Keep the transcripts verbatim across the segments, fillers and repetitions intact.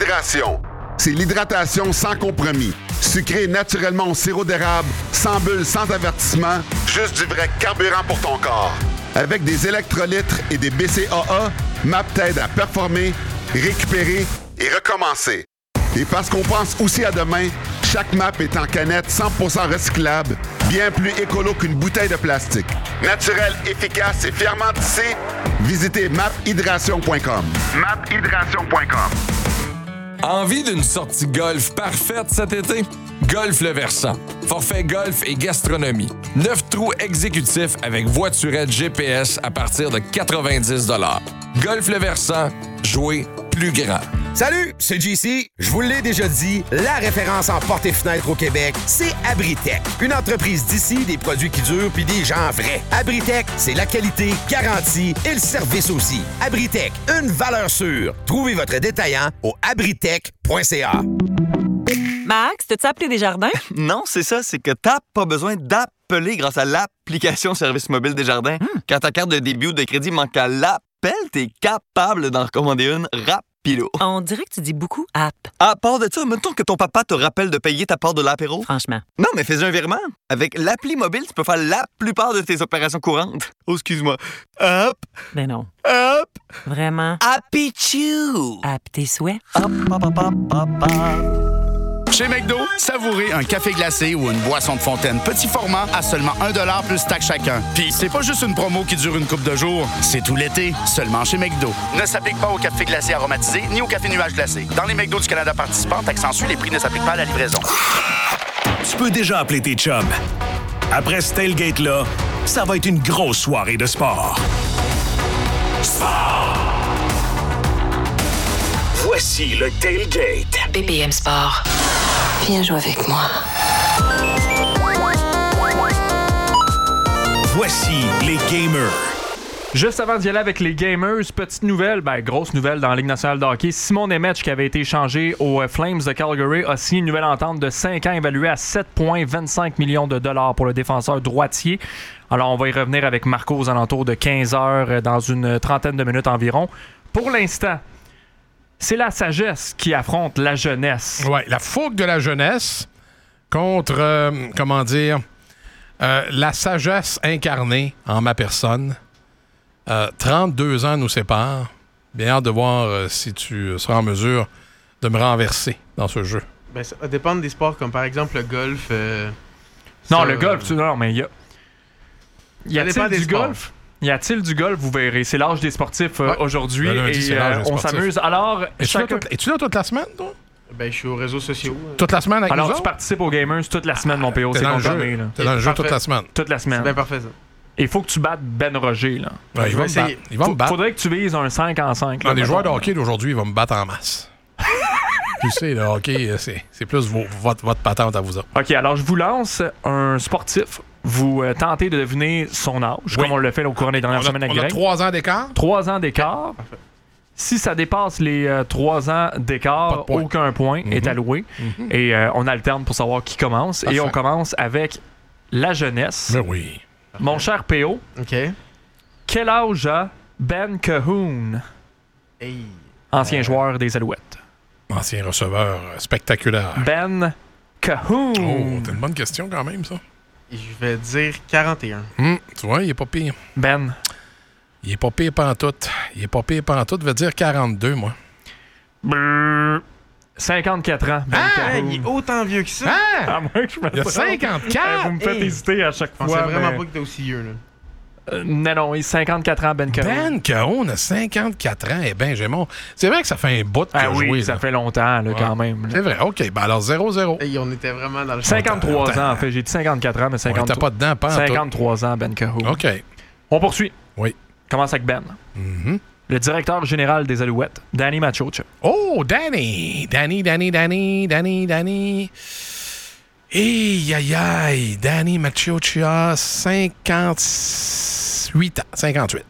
Hydration. C'est l'hydratation sans compromis. Sucré naturellement au sirop d'érable, sans bulles, sans avertissement, juste du vrai carburant pour ton corps. Avec des électrolytes et des B C A A, M A P t'aide à performer, récupérer et recommencer. Et parce qu'on pense aussi à demain, chaque M A P est en canette cent pour cent recyclable, bien plus écolo qu'une bouteille de plastique. Naturel, efficace et fièrement tissé, visitez map hydration point com. map hydration point com. Envie d'une sortie golf parfaite cet été? Golf Le Versant. Forfait golf et gastronomie. Neuf trous exécutifs avec voiturette G P S à partir de quatre-vingt-dix dollars. Golf Le Versant, jouer plus grand. Salut, c'est J C. Je vous l'ai déjà dit, la référence en portes et fenêtres au Québec, c'est Abritech. Une entreprise d'ici, des produits qui durent puis des gens vrais. Abritech, c'est la qualité garantie et le service aussi. Abritech, une valeur sûre. Trouvez votre détaillant au abritech point c a. Max, t'as-tu appelé Desjardins? Non, c'est ça, c'est que t'as pas besoin d'appeler grâce à l'application Service mobile Desjardins. Hmm. Quand ta carte de débit ou de crédit manque à l'appel, t'es capable d'en recommander une rapido. On dirait que tu dis beaucoup « app ». À part de ça, mettons que ton papa te rappelle de payer ta part de l'apéro. Franchement. Non, mais fais un virement. Avec l'appli mobile, tu peux faire la plupart de tes opérations courantes. Oh, excuse-moi. Hop. Ben non. Hop. Vraiment. Happy Chew. App tes souhaits. Hop, hop, hop, hop, hop, hop. Chez McDo, savourez un café glacé ou une boisson de fontaine petit format à seulement un dollar plus taxe chacun. Puis c'est pas juste une promo qui dure une couple de jours, c'est tout l'été, seulement chez McDo. Ne s'applique pas au café glacé aromatisé ni au café nuage glacé. Dans les McDo du Canada participants, accentue, les prix ne s'appliquent pas à la livraison. Tu peux déjà appeler tes chums. Après ce tailgate-là, ça va être une grosse soirée de sport. Sport! Voici le tailgate. B B M Sport. Viens jouer avec moi. Voici les gamers. Juste avant d'y aller avec les gamers, petite nouvelle, ben grosse nouvelle dans la Ligue nationale de hockey. Simon Nemec, qui avait été échangé aux Flames de Calgary, a signé une nouvelle entente de cinq ans évaluée à sept virgule vingt-cinq millions de dollars pour le défenseur droitier. Alors, on va y revenir avec Marco aux alentours de quinze heures dans une trentaine de minutes environ. Pour l'instant, c'est la sagesse qui affronte la jeunesse. Oui, la fougue de la jeunesse contre, euh, comment dire, euh, la sagesse incarnée en ma personne. Euh, trente-deux ans nous séparent. Bien hâte de voir euh, si tu seras en mesure de me renverser dans ce jeu. Ben, ça va dépendre des sports, comme par exemple le golf. Euh, non, ça, le golf, euh, tu non, mais il y a... Y a-t-il du sports. golf? Y a-t-il du golf? Vous verrez. C'est l'âge des sportifs euh, ouais. aujourd'hui lundi, et euh, on sportifs. s'amuse. Alors, Es-tu, chacun... là toute, es-tu là toute la semaine, toi? Ben, je suis aux réseaux sociaux. Toute la semaine avec Alors, nous tu autres? participes aux Gamers toute la semaine, mon P O. T'es C'est dans le confirmé, jeu. là. T'es dans le jeu Parfait. toute la semaine. Toute la semaine. C'est bien parfait, ça. Il faut que tu battes Ben Roger, là. Ouais, il va me essayer. battre. Il va me battre. Faudrait que tu vises un cinq en cinq. Dans les joueurs de hockey d'aujourd'hui, il va me battre en masse. Tu sais, le hockey, c'est, c'est plus vos, votre, votre patente à vous autres. OK, alors je vous lance un sportif. Vous euh, tentez de deviner son âge, Oui. comme on l'a fait au cours des dernières On a, semaines avec on a Greg. trois ans d'écart. Trois ans d'écart. Si ça dépasse les euh, trois ans Pas de d'écart, point. aucun point Mm-hmm. est alloué. Mm-hmm. Et euh, on alterne pour savoir qui commence. Parfait. Et on commence avec la jeunesse. Mais oui. Mon cher P O, OK. quel âge a Ben Cahoon, Hey. ancien Euh. joueur des Alouettes? Ancien receveur euh, spectaculaire. Ben Cahoon. Oh, c'est une bonne question quand même, ça. Je vais dire quarante et un. Hum, tu vois, il est pas pire. Ben. Il est pas pire pantoute. Il est pas pire pantoute. Je vais dire quarante-deux, moi. Brrr. cinquante-quatre ans. Ben Ah, Cahoon. il est autant vieux que ça. Ah! À moins que je me Il a trompe. cinquante-quatre! Eh, Vous me faites Hey. hésiter à chaque Je pensais fois. vraiment mais- pas que t'es aussi vieux, là. Euh, non, non, il a cinquante-quatre ans, Ben Cahoon. Ben Cahoon a cinquante-quatre ans. Eh bien, j'ai mon... C'est vrai que ça fait un bout qu'il Ah a oui, joué. ça là. fait longtemps, là, Ouais. quand même. là. C'est vrai. OK. Ben alors, zéro zéro. Hey, on était vraiment dans le cinquante-trois Attends. ans, en fait. J'ai dit cinquante-quatre ans, mais On cinquante-trois. était pas dedans, pas en tout. cinquante-trois ans, Ben Cahoon. OK. On poursuit. Oui. Commence avec Ben. Mhm. Le directeur général des Alouettes, Danny Machocha. Oh, Danny! Danny, Danny, Danny, Danny, Danny. Aïe, aïe, aïe. Danny Machocha, cinquante-huit ans. cinquante-huit.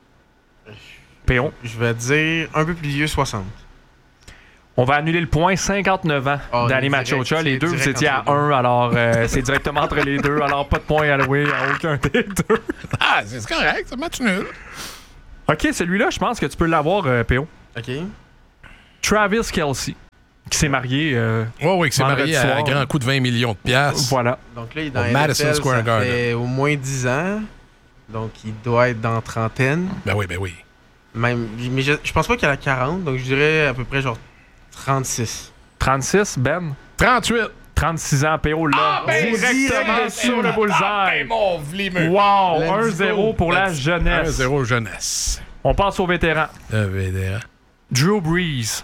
P O. Je vais dire un peu plus vieux, soixante. On va annuler le point, cinquanteneuf ans, Oh, Danny direct, Machocha. c'est Les deux, vous direct étiez à entre les deux. un, alors euh, c'est directement entre les deux. Alors, pas de point alloué à aucun des deux. Ah, c'est correct. C'est match nul. OK, celui-là, je pense que tu peux l'avoir, euh, P O. OK. Travis Kelce. Qui s'est marié. Euh, oui, oui, qui s'est marié soir. à un grand coup de vingt millions de piastres. Voilà. Donc là, il est dans Au N F L, Madison Square ça Garden. fait au moins dix ans. Donc, il doit être dans trentaine. Ben oui, ben oui. Même, mais je, je pense pas qu'il a quarante, donc je dirais à peu près genre trente-six. trente-six, Ben? trente-huit. trente-six ans, P O là. Ah, ben, directement direct sur le bullseye. Ah, ben, mon vlimeux. Wow, Let's un zéro go. pour la un jeunesse. zéro jeunesse. On passe aux vétérans. Le vétéran. Drew Brees.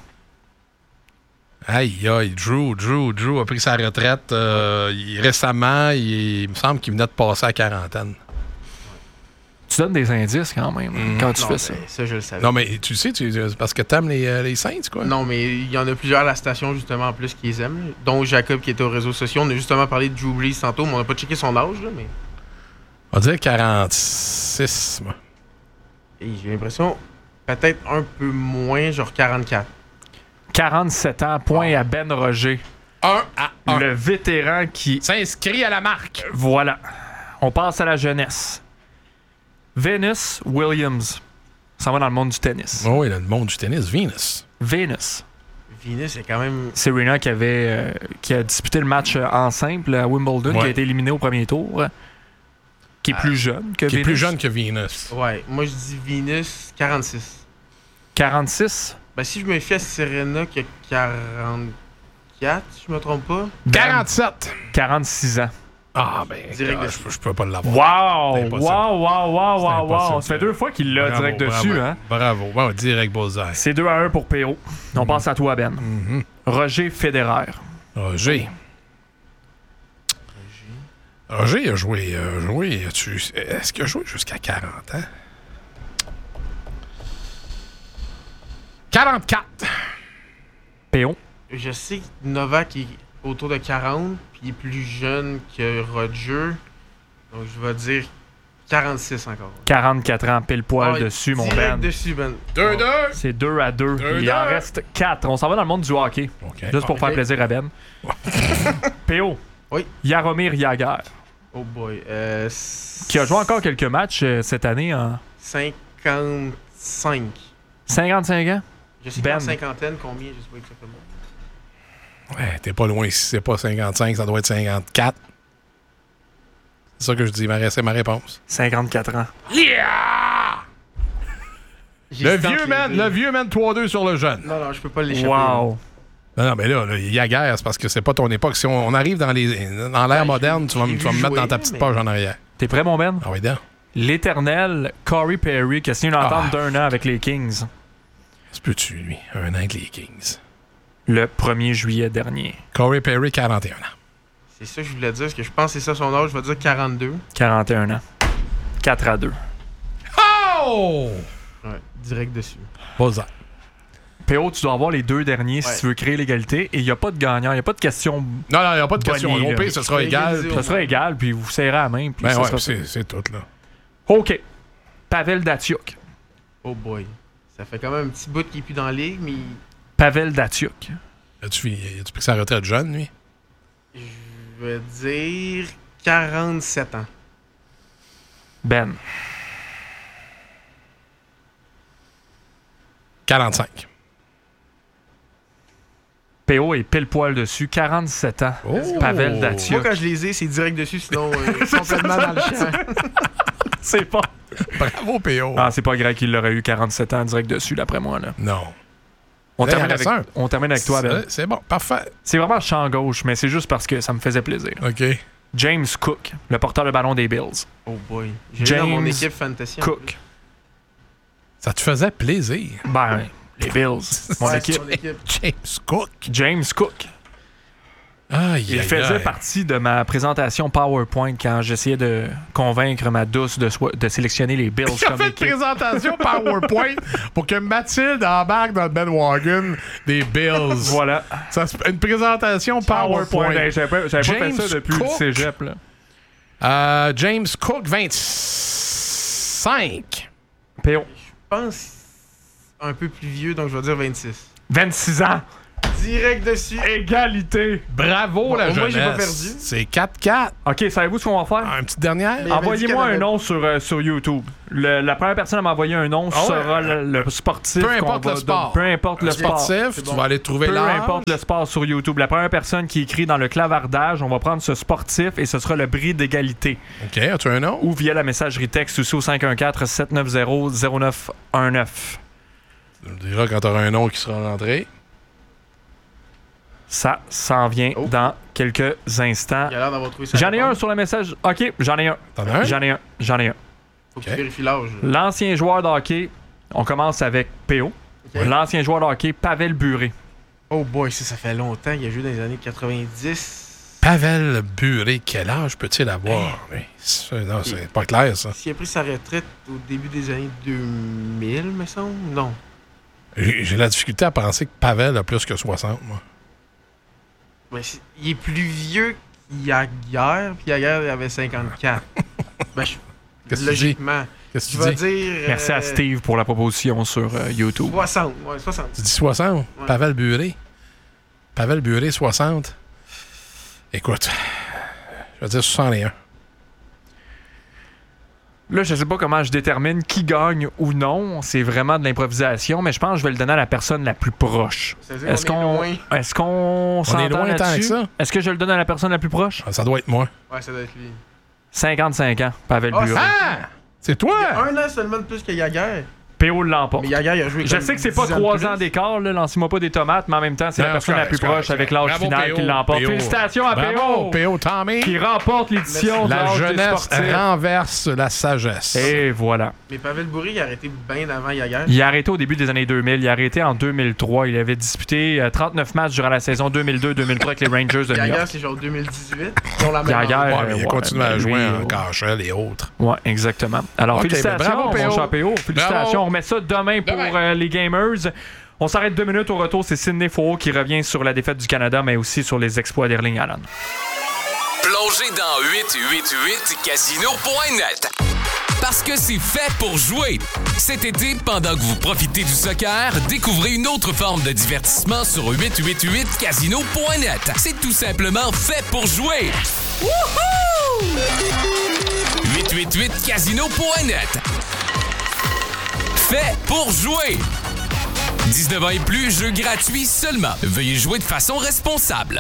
Aïe, aïe, Drew, Drew, Drew a pris sa retraite euh, il- récemment. Il, il me semble qu'il venait de passer à la quarantaine. Tu donnes des indices quand même Mm. quand tu Non, fais ça. ben, ça, je le savais. Non, mais tu sais, tu, c'est parce que t'aimes les, euh, les Saints, quoi. Non, mais il y en a plusieurs à la station, justement, en plus, qui les aiment. là. Dont Jacob, qui était aux réseaux sociaux. On a justement parlé de Drew Brees tantôt, mais on n'a pas checké son âge, là, mais... On va dire quarante-six, moi. Et j'ai l'impression, peut-être un peu moins, genre quarante-quatre. quarante-sept ans, point à Ben Roger. un à un. Le vétéran qui... S'inscrit à la marque. Voilà. On passe à la jeunesse. Venus Williams. Ça va dans le monde du tennis. Oh, oui, le monde du tennis, Venus. Venus. Venus, c'est quand même... Serena qui avait euh, qui a disputé le match euh, en simple à Wimbledon, Ouais. qui a été éliminé au premier tour. euh, Qui est Ah. plus jeune que Qui est Venus. plus jeune que Venus. Ouais, moi, je dis Venus, quarante-six. quarante-six. Ben, si je me fie à Serena, qui a quarante-quatre, si je me trompe pas. quarante-sept. quarante-six ans. Ah, ben, Direct ah, dessus. je, je peux pas l'avoir. Wow! C'est impossible. Wow, wow, wow, C'est wow, wow. impossible. Ça fait deux fois qu'il l'a Bravo, direct bravo, dessus, hein? Bravo. Ouais, direct bullseye. C'est deux à un pour P O. On Mhm. passe à toi, Ben. Mhm. Roger Federer. Roger. Roger a joué. A joué tu, est-ce qu'il a joué jusqu'à quarante ans? quarante-quatre. P O. Je sais que Novak est autour de quarante, puis il est plus jeune que Roger. Donc, je vais dire quarante-six encore. quarante-quatre ans, pile poil Ah, dessus, mon direct Ben. dessus, Ben. deux deux. C'est deux à deux. Deux, Il deux. en reste quatre. On s'en va dans le monde du hockey. OK. Juste pour Ok. faire plaisir à Ben. P O. Oui. Jaromir Jagr. Oh boy. Euh, Qui a joué encore quelques matchs euh, cette année en cinquante-cinq. cinquante-cinq ans. Je sais Ben. qu'en cinquantaine, combien, je sais pas exactement. Ouais, t'es pas loin. Si c'est pas cinquante-cinq, ça doit être cinquante-quatre. C'est ça que je dis. C'est ma réponse. cinquante-quatre ans. Yeah! Le J'hésite entre vieux les man, deux. le vieux man trois deux sur le jeune. Non, non, je peux pas l'échapper. Wow. Non, non, mais là, là, il y a guerre, c'est parce que c'est pas ton époque. Si on, on arrive dans les dans l'ère Ouais, moderne, tu vas, j'ai me- tu vas me vu mettre jouer, dans ta petite mais- page en arrière. T'es prêt, mon Ben? Ah oui, donc. L'éternel Corey Perry qui a signé une entente Ah. d'un an avec les Kings Se peut-tu, lui? Un an avec les Kings. le premier juillet dernier. Corey Perry, quarante et un ans. C'est ça que je voulais dire, parce que je pense que c'est ça son âge. Je vais dire quarante-deux. quarante et un ans. quatre à deux. Oh! Ouais, direct dessus. Bullseye. P O, tu dois avoir les deux derniers Ouais. si tu veux créer l'égalité. Et il n'y a pas de gagnant, il n'y a pas de question. Non, non, il n'y a pas de question. Bonnier, Au là. pire, ce sera égal. Égalisé. Ça sera égal, puis vous serrez à la main. Puis Ben ça ouais, sera puis c'est, c'est tout, là. OK. Pavel Datsyuk. Oh boy. Ça fait quand même un petit bout qu'il est plus dans la ligue, mais Pavel Datsyuk. As-tu, as-tu pris sa retraite jeune, lui? je vais dire quarante-sept ans. Ben. quarante-cinq. P O est pile poil dessus. quarante-sept ans. Oh! Pavel Datsyuk. Moi, quand je les ai, c'est direct dessus, sinon euh, complètement dans le champ. C'est pas. Bravo, P O. Ah, c'est pas grave qu'il l'aurait eu quarante-sept ans direct dessus, d'après moi. Là. Non. On, Là, termine il en reste avec, un. on termine avec toi, Ben. C'est, c'est bon, parfait. C'est vraiment champ gauche, mais c'est juste parce que ça me faisait plaisir. OK. James Cook, le porteur de ballon des Bills. Oh boy. J'ai eu dans mon James équipe fantasy. en Cook. plus. Ça te faisait plaisir. Ben, les Bills. Mon Ouais, équipe. mon équipe. James Cook. James Cook. Aïe, Il aïe, faisait aïe. partie de ma présentation PowerPoint quand j'essayais de convaincre ma douce de, soi- de sélectionner les Bills J'ai comme fait une équipe. présentation PowerPoint pour que Mathilde embarque dans le bandwagon des Bills. Voilà. Ça, se- une présentation PowerPoint. Hey, J'avais pas, j'avais pas fait James ça depuis Cook. le cégep. Là. Euh, James Cook, vingt-cinq. P O. Je pense un peu plus vieux, donc je vais dire vingt-six. vingt-six ans. Direct dessus. Égalité. Bravo, Bon, la au moins, jeunesse. j'ai pas perdu. C'est quatre quatre. OK, savez-vous ce qu'on va faire? Un petit dernière? Mais- Envoyez-moi Canada. un nom sur, euh, sur YouTube. Le- la première personne à m'envoyer un nom Ah ouais? sera le, le sportif. Peu qu'on importe va le sport. Peu importe le sport. Sportif, tu bon. vas aller trouver Peu l'âge. importe le sport sur YouTube. La première personne qui écrit dans le clavardage, on va prendre ce sportif et ce sera le bris d'égalité. OK, as-tu un nom? Ou via la messagerie texte aussi au cinq un quatre, sept neuf zéro, zéro neuf un neuf. Tu me diras quand tu auras un nom qui sera rentré. Ça s'en vient Oh. dans quelques instants. Il a l'air d'avoir trouvé ça. J'en ai un sur le message. OK, j'en ai un. T'en as un? J'en ai un. J'en ai un. Faut que tu vérifies l'âge. L'ancien joueur de hockey, on commence avec P O. Ok. L'ancien joueur de hockey, Pavel Bure. Oh boy, ça, ça fait longtemps. Il a joué dans les années quatre-vingt-dix. Pavel Bure, quel âge peut-il avoir? lui? C'est- Non, c'est pas clair, ça. S'il a pris sa retraite au début des années deux mille, me semble? Non. J'ai j'ai la difficulté à penser que Pavel a plus que soixante, moi. Ben, c'est- il est plus vieux qu'Yaguerre, puis Yaguerre il avait cinquante-quatre. ben, je- Qu'est-ce que tu logiquement. Qu'est-ce que Je tu vais dis? dire. Merci à euh, Steve pour la proposition sur euh, YouTube. soixante, ouais, soixante. Tu dis soixante? Ouais. Pavel Bure. Pavel Bure, soixante. Écoute, je vais dire soixante et un. Là, je sais pas comment je détermine qui gagne ou non. C'est vraiment de l'improvisation, mais je pense que je vais le donner à la personne la plus proche. C'est-à-dire Est-ce qu'on est qu'on loin. est-ce qu'on s'entend loin tant que là-dessus? ça. Est-ce que je le donne à la personne la plus proche? Ah, ça doit être moi. Ouais, ça doit être lui. cinquante-cinq ans, Pavel Ah, Bure. Ah! C'est toi! Un an seulement de plus que Yaguerre. P O l'emporte. Mais Yaguerre, il a joué Je comme sais que c'est pas dix ans de trois plus. ans d'écart, là, lancez-moi pas des tomates, mais en même temps, c'est Non, la personne c'est la plus correct, proche c'est avec correct. l'âge Bravo, final P O, qui l'emporte. P O. Félicitations à P O! Bravo, P O Tommy! Qui remporte l'édition de La l'âge des jeunesse sportifs. renverse la sagesse. Et voilà. Mais Pavel Bure, il a arrêté bien avant Yaguerre. Il a arrêté au début des années deux mille. Il a arrêté en deux mille trois. Il avait disputé euh, trente-neuf matchs durant la saison deux mille deux deux mille trois avec les Rangers de New Yaguerre, York. c'est genre deux mille dix-huit. Ils ont la même Yaguerre, âge. Ouais, mais il a ouais, continué à ben, jouer lui, en oh. Cachel et autres. Ouais, exactement. Alors, Ok, félicitations, ben bravo, P O. mon cher P O. Félicitations. Bravo. On remet ça demain pour Demain. euh, les Gamers. On s'arrête deux minutes au retour. C'est Sidney Faux qui revient sur la défaite du Canada, mais aussi sur les exploits d'Erling Haaland. Plongez dans huit huit huit casino point net. Parce que c'est fait pour jouer. Cet été, pendant que vous profitez du soccer, découvrez une autre forme de divertissement sur huit huit huit casino point net. C'est tout simplement fait pour jouer. Wouhou! huit huit huit casino point net. Fait pour jouer. dix-neuf ans et plus, jeu gratuit seulement. Veuillez jouer de façon responsable.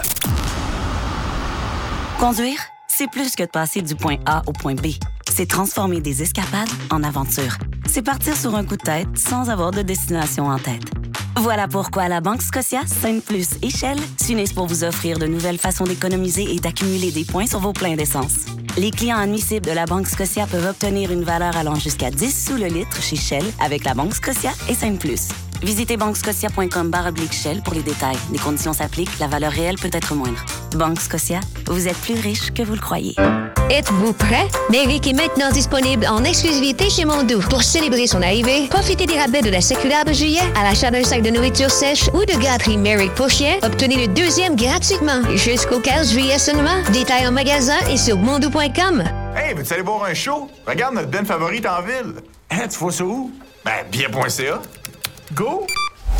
Conduire, c'est plus que de passer du point A au point B. C'est transformer des escapades en aventures. C'est partir sur un coup de tête sans avoir de destination en tête. Voilà pourquoi la Banque Scotia, Sainte Plus et Shell s'unissent pour vous offrir de nouvelles façons d'économiser et d'accumuler des points sur vos pleins d'essence. Les clients admissibles de la Banque Scotia peuvent obtenir une valeur allant jusqu'à dix sous le litre chez Shell avec la Banque Scotia et Sainte Plus. Visitez banquescotia point com barre oblique Shell pour les détails. Les conditions s'appliquent, la valeur réelle peut être moindre. Banque Scotia, vous êtes plus riche que vous le croyez. Êtes-vous prêt? Méric est maintenant disponible en exclusivité chez Mondou. Pour célébrer son arrivée, profitez des rabais de la séculaire de juillet à l'achat d'un sac de nourriture sèche ou de gâterie Méric pour chien. Obtenez le deuxième gratuitement jusqu'au quinze juillet seulement. Détails en magasin et sur mondou point com. Hey, veux-tu aller voir un show? Regarde notre band favorite en ville. Hein, tu vois ça où? Ben, billet point c a. Go!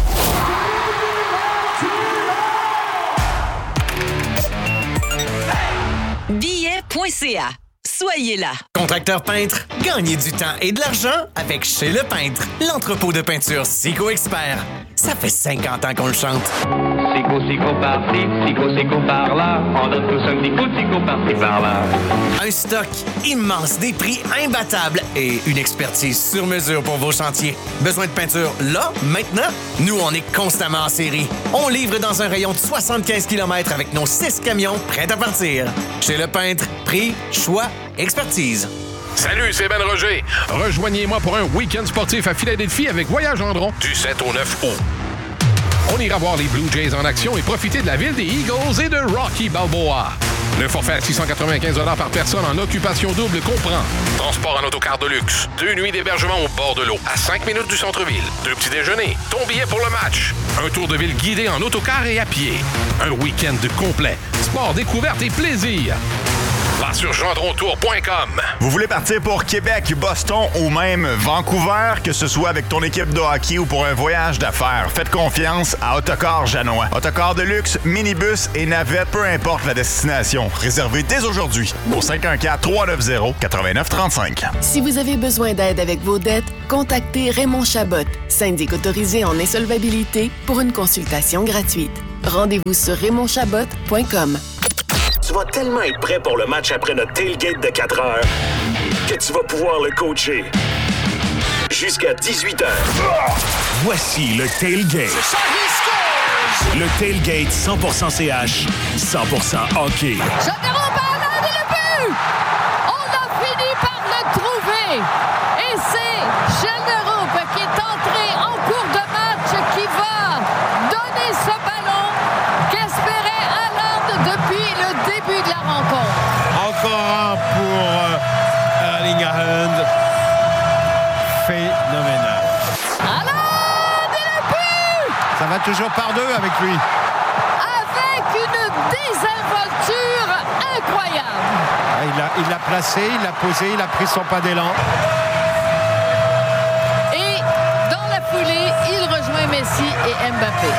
billet point c a. Soyez là. Contracteur peintre, gagnez du temps et de l'argent avec Chez Le Peintre, l'entrepôt de peinture Sico Expert. Ça fait cinquante ans qu'on le chante. Sico, sico par-ci, sico, sico par-là. On donne tous un petit coup de sico par-ci, par-là. Un stock immense, des prix imbattables et une expertise sur mesure pour vos chantiers. Besoin de peinture là, maintenant? Nous, on est constamment en série. On livre dans un rayon de soixante-quinze kilomètres avec nos six camions prêts à partir. Chez Le Peintre, prix, choix, expertise. Salut, c'est Ben Roger. Rejoignez-moi pour un week-end sportif à Philadelphie avec Voyage Gendron du sept au neuf août. On ira voir les Blue Jays en action et profiter de la ville des Eagles et de Rocky Balboa. Le forfait à six cent quatre-vingt-quinze dollars par personne en occupation double comprend transport en autocar de luxe, deux nuits d'hébergement au bord de l'eau, à cinq minutes du centre-ville, deux petits déjeuners, ton billet pour le match, un tour de ville guidé en autocar et à pied, un week-end complet, sport, découverte et plaisir. Va sur gendron tour point com. Vous voulez partir pour Québec, Boston ou même Vancouver, que ce soit avec ton équipe de hockey ou pour un voyage d'affaires, faites confiance à Autocar Janois. Autocar de luxe, minibus et navette, peu importe la destination. Réservez dès aujourd'hui au cinq un quatre, trois neuf zéro, neuf neuf trois cinq. Si vous avez besoin d'aide avec vos dettes, contactez Raymond Chabot, syndic autorisé en insolvabilité, pour une consultation gratuite. Rendez-vous sur raymond chabot point com. Tu vas tellement être prêt pour le match après notre tailgate de quatre heures que tu vas pouvoir le coacher jusqu'à dix-huit heures. Voici le tailgate. Le tailgate cent pour cent C H, cent pour cent hockey. Généraux Ballard et le but! On a fini par le trouver! Et c'est Généraux qui est entré en cours de match qui va donner ce ballon qu'espérait Haaland depuis le début de la rencontre. Encore un pour euh, Erling Haaland. Phénoménal. Haaland et le but! Ça va toujours par deux avec lui. Avec une désinvolture incroyable. Ah, il l'a il l'a placé, il l'a posé, il a pris son pas d'élan. Et dans la foulée, il rejoint Messi et Mbappé.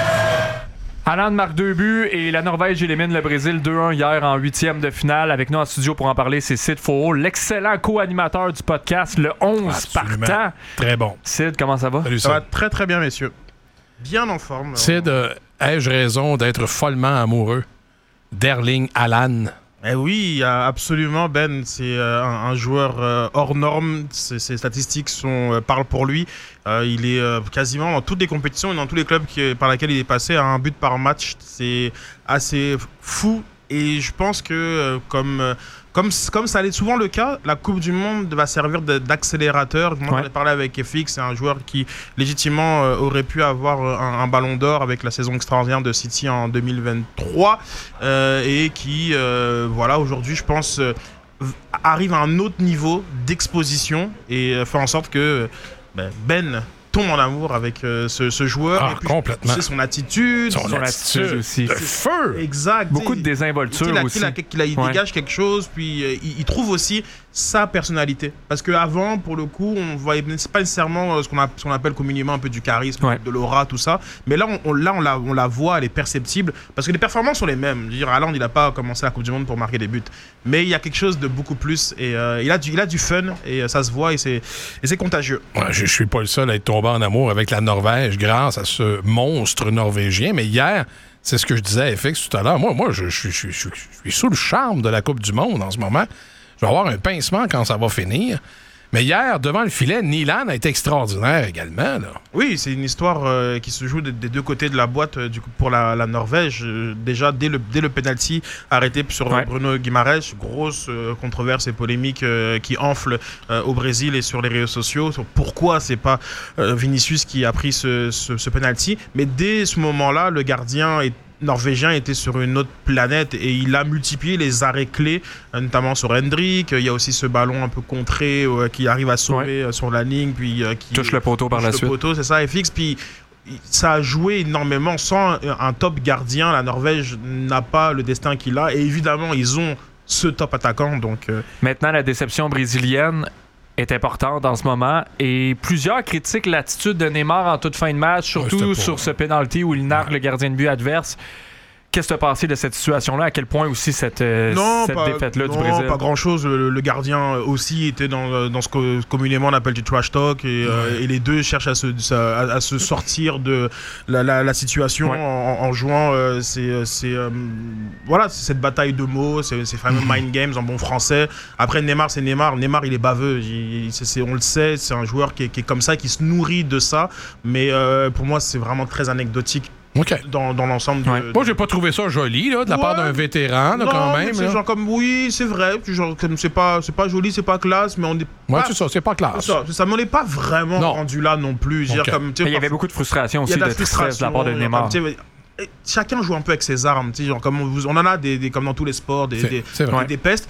Haaland marque deux buts et la Norvège élimine le Brésil deux un hier en huitième de finale. Avec nous en studio pour en parler, c'est Sid Faux, l'excellent co-animateur du podcast, le onze partant. Très bon. Sid, comment ça va? Salut, Ça Sid. va très très bien, messieurs. Bien en forme. Sid, euh, ai-je raison d'être follement amoureux d'Erling Haaland? Eh oui, absolument, Ben. C'est euh, un, un joueur euh, hors norme. Ses, ses statistiques sont, euh, parlent pour lui. Euh, il est euh, quasiment dans toutes les compétitions et dans tous les clubs qui, par lesquels il est passé à un but par match. C'est assez fou. Et je pense que, euh, comme, euh, comme, comme ça allait souvent le cas, la Coupe du Monde va servir de, d'accélérateur. Moi, ouais. J'en ai parlé avec F X, c'est un joueur qui, légitimement, euh, aurait pu avoir un, un ballon d'or avec la saison extraordinaire de City en deux mille vingt-trois. Euh, et qui, euh, voilà, aujourd'hui, je pense, euh, arrive à un autre niveau d'exposition et euh, fait en sorte que Ben... ben tombe en amour avec euh, ce, ce joueur. Ah, et puis, complètement. Tu sais, son attitude. Son, son attitude, attitude aussi. De feu! Exact. Beaucoup de désinvolture il a, aussi. Il, a, il, a, il ouais. dégage quelque chose, puis euh, il, il trouve aussi sa personnalité. Parce qu'avant, pour le coup, on voyait c'est pas nécessairement ce qu'on, a, ce qu'on appelle communément un peu du charisme, ouais. de l'aura, tout ça. Mais là, on, on, là on, la, on la voit, elle est perceptible. Parce que les performances sont les mêmes. Je veux dire, Haaland, il n'a pas commencé la Coupe du Monde pour marquer des buts. Mais il y a quelque chose de beaucoup plus. Et euh, il, a du, il a du fun, et euh, ça se voit, et c'est, et c'est contagieux. Ouais, je, je suis pas le seul à être tombé en amour avec la Norvège grâce à ce monstre norvégien. Mais hier, c'est ce que je disais à F X tout à l'heure. Moi, moi je, je, je, je, je suis sous le charme de la Coupe du Monde en ce moment. Je vais avoir un pincement quand ça va finir. Mais hier, devant le filet, Nyland a été extraordinaire également. Là. Oui, c'est une histoire euh, qui se joue des, des deux côtés de la boîte euh, du coup, pour la, la Norvège. Euh, déjà, dès le, dès le penalty arrêté sur ouais. Bruno Guimaraes, grosse euh, controverse et polémique euh, qui enfle euh, au Brésil et sur les réseaux sociaux sur pourquoi c'est pas euh, Vinicius qui a pris ce, ce, ce penalty. Mais dès ce moment-là, le gardien est norvégien était sur une autre planète et il a multiplié les arrêts clés, notamment sur Hendrick. Il y a aussi ce ballon un peu contré euh, qui arrive à sauver ouais. sur la ligne, puis euh, qui touche le poteau par la suite. Le poteau, c'est ça, F X. Puis ça a joué énormément. Sans un, un top gardien, la Norvège n'a pas le destin qu'il a. Et évidemment, ils ont ce top attaquant. Donc euh... maintenant, la déception brésilienne est importante en ce moment et plusieurs critiquent l'attitude de Neymar en toute fin de match, surtout ouais, sur ce penalty où il nargue ouais. le gardien de but adverse. Qu'est-ce qui t'a passé de cette situation-là? À quel point aussi cette, non, cette pas, défaite-là non, du Brésil? Pas grand-chose. Le, le gardien aussi était dans, dans ce que communément on appelle du trash talk et, ouais. euh, et les deux cherchent à se, à, à se sortir de la, la, la situation ouais. en, en jouant euh, c'est, c'est, euh, voilà, c'est cette bataille de mots, c'est, ces fameux mm-hmm. mind games en bon français. Après, Neymar, c'est Neymar. Neymar, il est baveux. Il, c'est, c'est, on le sait, c'est un joueur qui est, qui est comme ça, qui se nourrit de ça. Mais euh, pour moi, c'est vraiment très anecdotique. Okay. Dans, dans l'ensemble ouais. de, Moi, j'ai pas trouvé ça joli, là, de la ouais. part d'un vétéran, là, non, quand même. C'est là. genre comme, oui, c'est vrai. Genre, comme, c'est, pas, c'est pas joli, c'est pas classe, mais on est. Ouais, pas, c'est ça, c'est pas classe. C'est ça, c'est ça mais on n'est pas vraiment non. rendu là non plus. Okay. Comme, mais il y avait beaucoup de frustration aussi, de, de tristesse de la part de Neymar. Comme, chacun joue un peu avec ses armes. Genre, comme on, on en a des, des, comme dans tous les sports, des, c'est, des, c'est des, des pestes.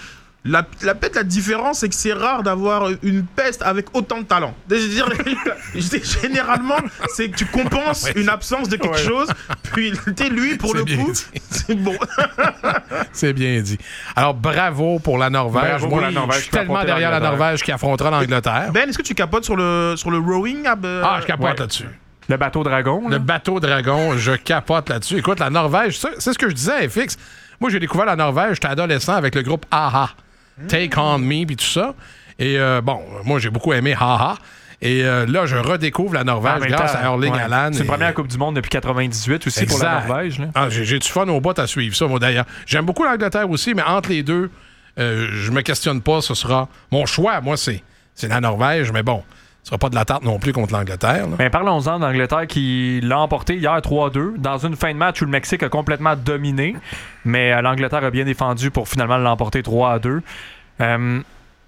La, la, peut-être la différence, c'est que c'est rare d'avoir une peste avec autant de talent. C'est-à-dire, généralement, c'est que tu compenses ouais, une absence de quelque ouais. chose, puis t'es lui, pour c'est le coup, dit. C'est bon. C'est bien dit. Alors, bravo pour la Norvège. Bravo Moi, pour la Norvège, je suis tellement derrière la Norvège qui affrontera l'Angleterre. Ben, est-ce que tu capotes sur le, sur le rowing? Euh... Ah, je capote ouais. là-dessus. Le bateau dragon. Là. Le bateau dragon, je capote là-dessus. Écoute, la Norvège, c'est, c'est ce que je disais à F X. Moi, j'ai découvert la Norvège, j'étais adolescent avec le groupe A-ha. Take On Me, puis tout ça. Et euh, bon, moi, j'ai beaucoup aimé Ha-ha. Et euh, là, je redécouvre la Norvège ah, grâce à Erling ouais. Haaland. C'est la première Coupe du Monde depuis quatre-vingt-dix-huit aussi exact. Pour la Norvège. Là. Ah, j'ai, j'ai du fun au bout à suivre ça, moi, d'ailleurs. J'aime beaucoup l'Angleterre aussi, mais entre les deux, euh, je me questionne pas, ce sera... Mon choix, moi, c'est, c'est la Norvège, mais bon, ce sera pas de la tarte non plus contre l'Angleterre. Mais parlons-en d'Angleterre qui l'a emporté hier trois deux dans une fin de match où le Mexique a complètement dominé, mais euh, l'Angleterre a bien défendu pour finalement l'emporter trois à deux. Euh,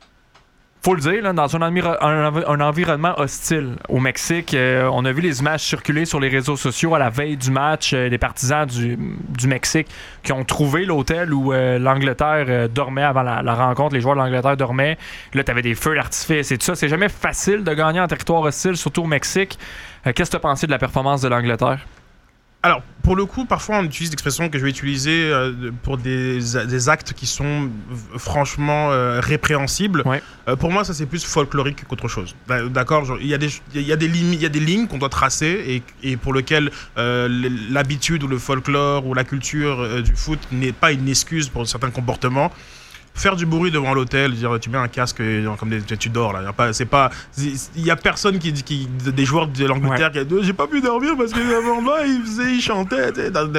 faut le dire, là, dans un, enviro- un, un environnement hostile au Mexique, euh, on a vu les images circuler sur les réseaux sociaux à la veille du match, euh, les partisans du, du Mexique qui ont trouvé l'hôtel où euh, l'Angleterre euh, dormait avant la, la rencontre, les joueurs de l'Angleterre dormaient. Là, t'avais des feux d'artifice et tout ça. C'est jamais facile de gagner en territoire hostile, surtout au Mexique. Euh, qu'est-ce que tu as pensé de la performance de l'Angleterre? Alors, pour le coup, parfois on utilise l'expression que je vais utiliser euh, pour des, des actes qui sont v- franchement euh, répréhensibles. Ouais. Euh, pour moi, ça c'est plus folklorique qu'autre chose. D'accord, il y a des il y a des lignes, il y a des lignes qu'on doit tracer et, et pour lesquelles euh, l'habitude ou le folklore ou la culture euh, du foot n'est pas une excuse pour certains comportements. Faire du bruit devant l'hôtel, dire tu mets un casque comme des, tu dors là, y a pas, c'est pas, il y a personne qui, qui des joueurs de l'Angleterre ouais. qui a, j'ai pas pu dormir parce que avant là il faisait, il chantait, tu sais, non,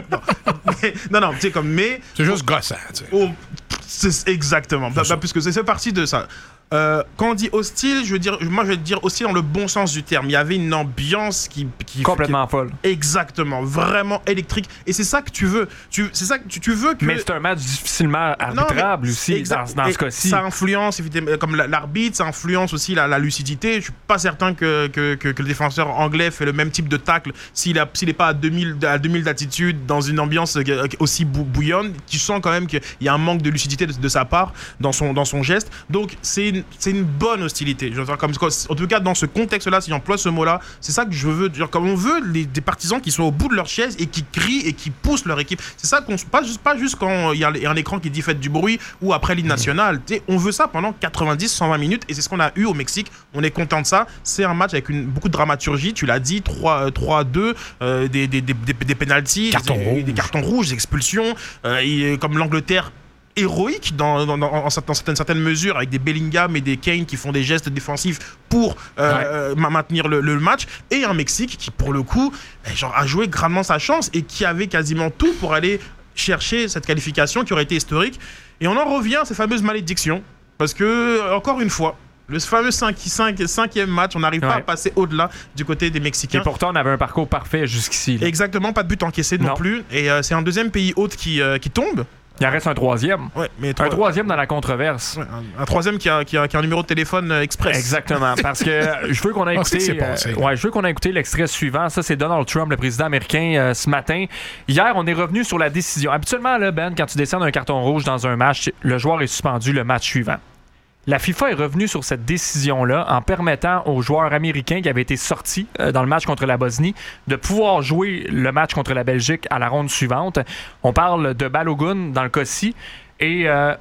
non, non, tu sais comme mais c'est juste gossant, tu sais. Oh, c'est exactement, bah, bah, puisque c'est, c'est parti de ça. Euh, quand on dit hostile, je veux dire, moi je vais dire hostile dans le bon sens du terme. Il y avait une ambiance qui, qui complètement qui, folle. Exactement, vraiment électrique. Et c'est ça que tu veux. Tu, c'est ça que tu, tu veux que. Mais c'est un match difficilement arbitrable non, aussi exact, dans, dans ce cas-ci. Ça influence, comme l'arbitre, ça influence aussi la, la lucidité. Je suis pas certain que, que, que, que le défenseur anglais fait le même type de tacle s'il a, s'il n'est pas à deux mille à deux mille d'attitude dans une ambiance aussi bou- bouillonne. Tu sens quand même qu'il y a un manque de lucidité de, de sa part dans son, dans son geste. Donc c'est une c'est une bonne hostilité. Je veux dire, comme, en tout cas, dans ce contexte-là, si j'emploie ce mot-là, c'est ça que je veux dire. Comme on veut les, des partisans qui sont au bout de leur chaise et qui crient et qui poussent leur équipe. C'est ça qu'on pas juste pas juste quand il y a un écran qui dit faites du bruit ou après l'hymne national. Mmh. On veut ça pendant quatre-vingt-dix à cent vingt minutes et c'est ce qu'on a eu au Mexique. On est content de ça. C'est un match avec une, beaucoup de dramaturgie. Tu l'as dit, trois à deux, euh, des, des, des, des, des pénaltys, des, des cartons rouges, des expulsions. Euh, et, comme l'Angleterre héroïque dans, dans, dans, dans certaines, certaines mesures avec des Bellingham et des Kane qui font des gestes défensifs pour euh, ouais. maintenir le, le match et un Mexique qui pour le coup genre, a joué grandement sa chance et qui avait quasiment tout pour aller chercher cette qualification qui aurait été historique et on en revient à ces fameuses malédictions parce que encore une fois le fameux cinq, cinq, cinquième match, on n'arrive ouais. pas à passer au-delà du côté des Mexicains. Et pourtant, on avait un parcours parfait jusqu'ici. Là. Exactement, pas de but encaissé non, non plus. Et euh, c'est un deuxième pays hôte qui, euh, qui tombe. Il en reste un troisième. Ouais, mais trois... Un troisième dans la controverse. Ouais, un, un troisième qui a, qui, a, qui a un numéro de téléphone euh, express. Exactement. Parce que je veux qu'on ait écouté, euh, ouais, je veux qu'on ait écouté l'extrait suivant. Ça, c'est Donald Trump, le président américain, euh, ce matin. Hier, on est revenu sur la décision. Habituellement, là, Ben, quand tu descends un carton rouge dans un match, le joueur est suspendu le match suivant. La FIFA est revenue sur cette décision-là en permettant aux joueurs américains qui avaient été sortis euh, dans le match contre la Bosnie de pouvoir jouer le match contre la Belgique à la ronde suivante. On parle de Balogun dans le cas-ci et euh,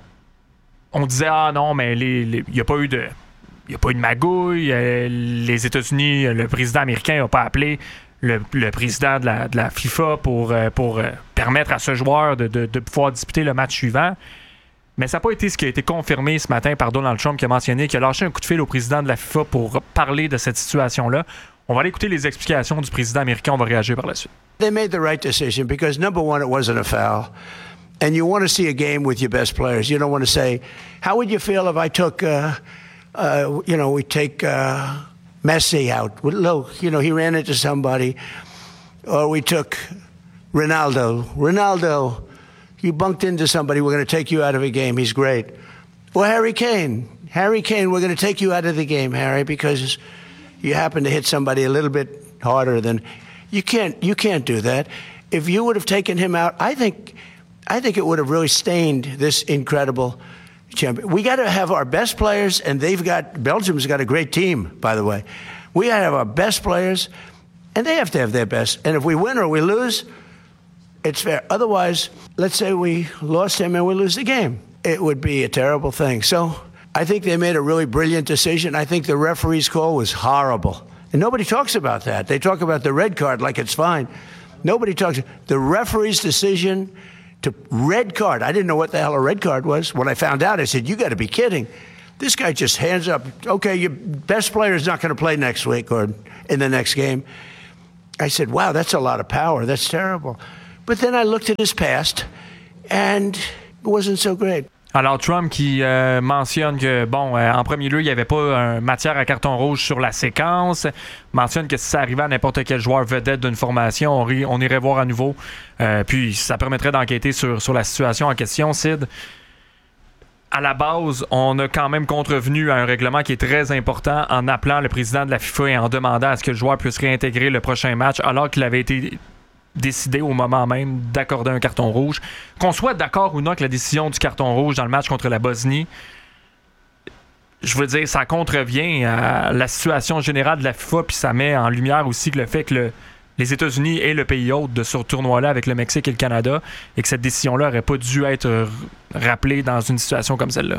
on disait « Ah non, mais il n'y a pas eu de... Il n'y a pas eu de magouille. Euh, les États-Unis, le président américain n'a pas appelé le, le président de la, de la FIFA pour, euh, pour euh, permettre à ce joueur de, de, de pouvoir disputer le match suivant. » Mais ça n'a pas été ce qui a été confirmé ce matin par Donald Trump qui a mentionné qu'il a lâché un coup de fil au président de la FIFA pour parler de cette situation-là. On va aller écouter les explications du président américain. On va réagir par la suite. They made the right decision because, number one, it wasn't a foul. And you want to see a game with your best players. You don't want to say, how would you feel if I took, uh, uh, you know, we take uh, Messi out. Look, you know, he ran into somebody. Or we took Ronaldo. Ronaldo... You bunked into somebody, we're going to take you out of a game. He's great. Well, Harry Kane. Harry Kane, we're going to take you out of the game, Harry, because you happen to hit somebody a little bit harder than... You can't, you can't do that. If you would have taken him out, I think, I think it would have really stained this incredible champion. We got to have our best players, and they've got Belgium's got a great team, by the way. We got to have our best players, and they have to have their best. And if we win or we lose, it's fair. Otherwise, let's say we lost him and we lose the game. It would be a terrible thing. So I think they made a really brilliant decision. I think the referee's call was horrible. And nobody talks about that. They talk about the red card like it's fine. Nobody talks. The referee's decision to red card. I didn't know what the hell a red card was. When I found out, I said, you got to be kidding. This guy just hands up, okay, your best player is not going to play next week or in the next game. I said, wow, that's a lot of power. That's terrible. But then I looked at his past, and it wasn't so great. Alors, Trump qui euh, mentionne que, bon, euh, en premier lieu, il n'y avait pas euh, matière à carton rouge sur la séquence. Mentionne que si ça arrivait à n'importe quel joueur vedette d'une formation, on, ri, on irait voir à nouveau. Euh, puis, ça permettrait d'enquêter sur, sur la situation en question. Sid, à la base, on a quand même contrevenu à un règlement qui est très important en appelant le président de la FIFA et en demandant à ce que le joueur puisse réintégrer le prochain match alors qu'il avait été décidé au moment même d'accorder un carton rouge. Qu'on soit d'accord ou non avec la décision du carton rouge dans le match contre la Bosnie, je veux dire, ça contrevient à la situation générale de la FIFA, puis ça met en lumière aussi que le fait que le, les États-Unis est le pays hôte de ce tournoi-là avec le Mexique et le Canada, et que cette décision-là n'aurait pas dû être rappelée dans une situation comme celle-là.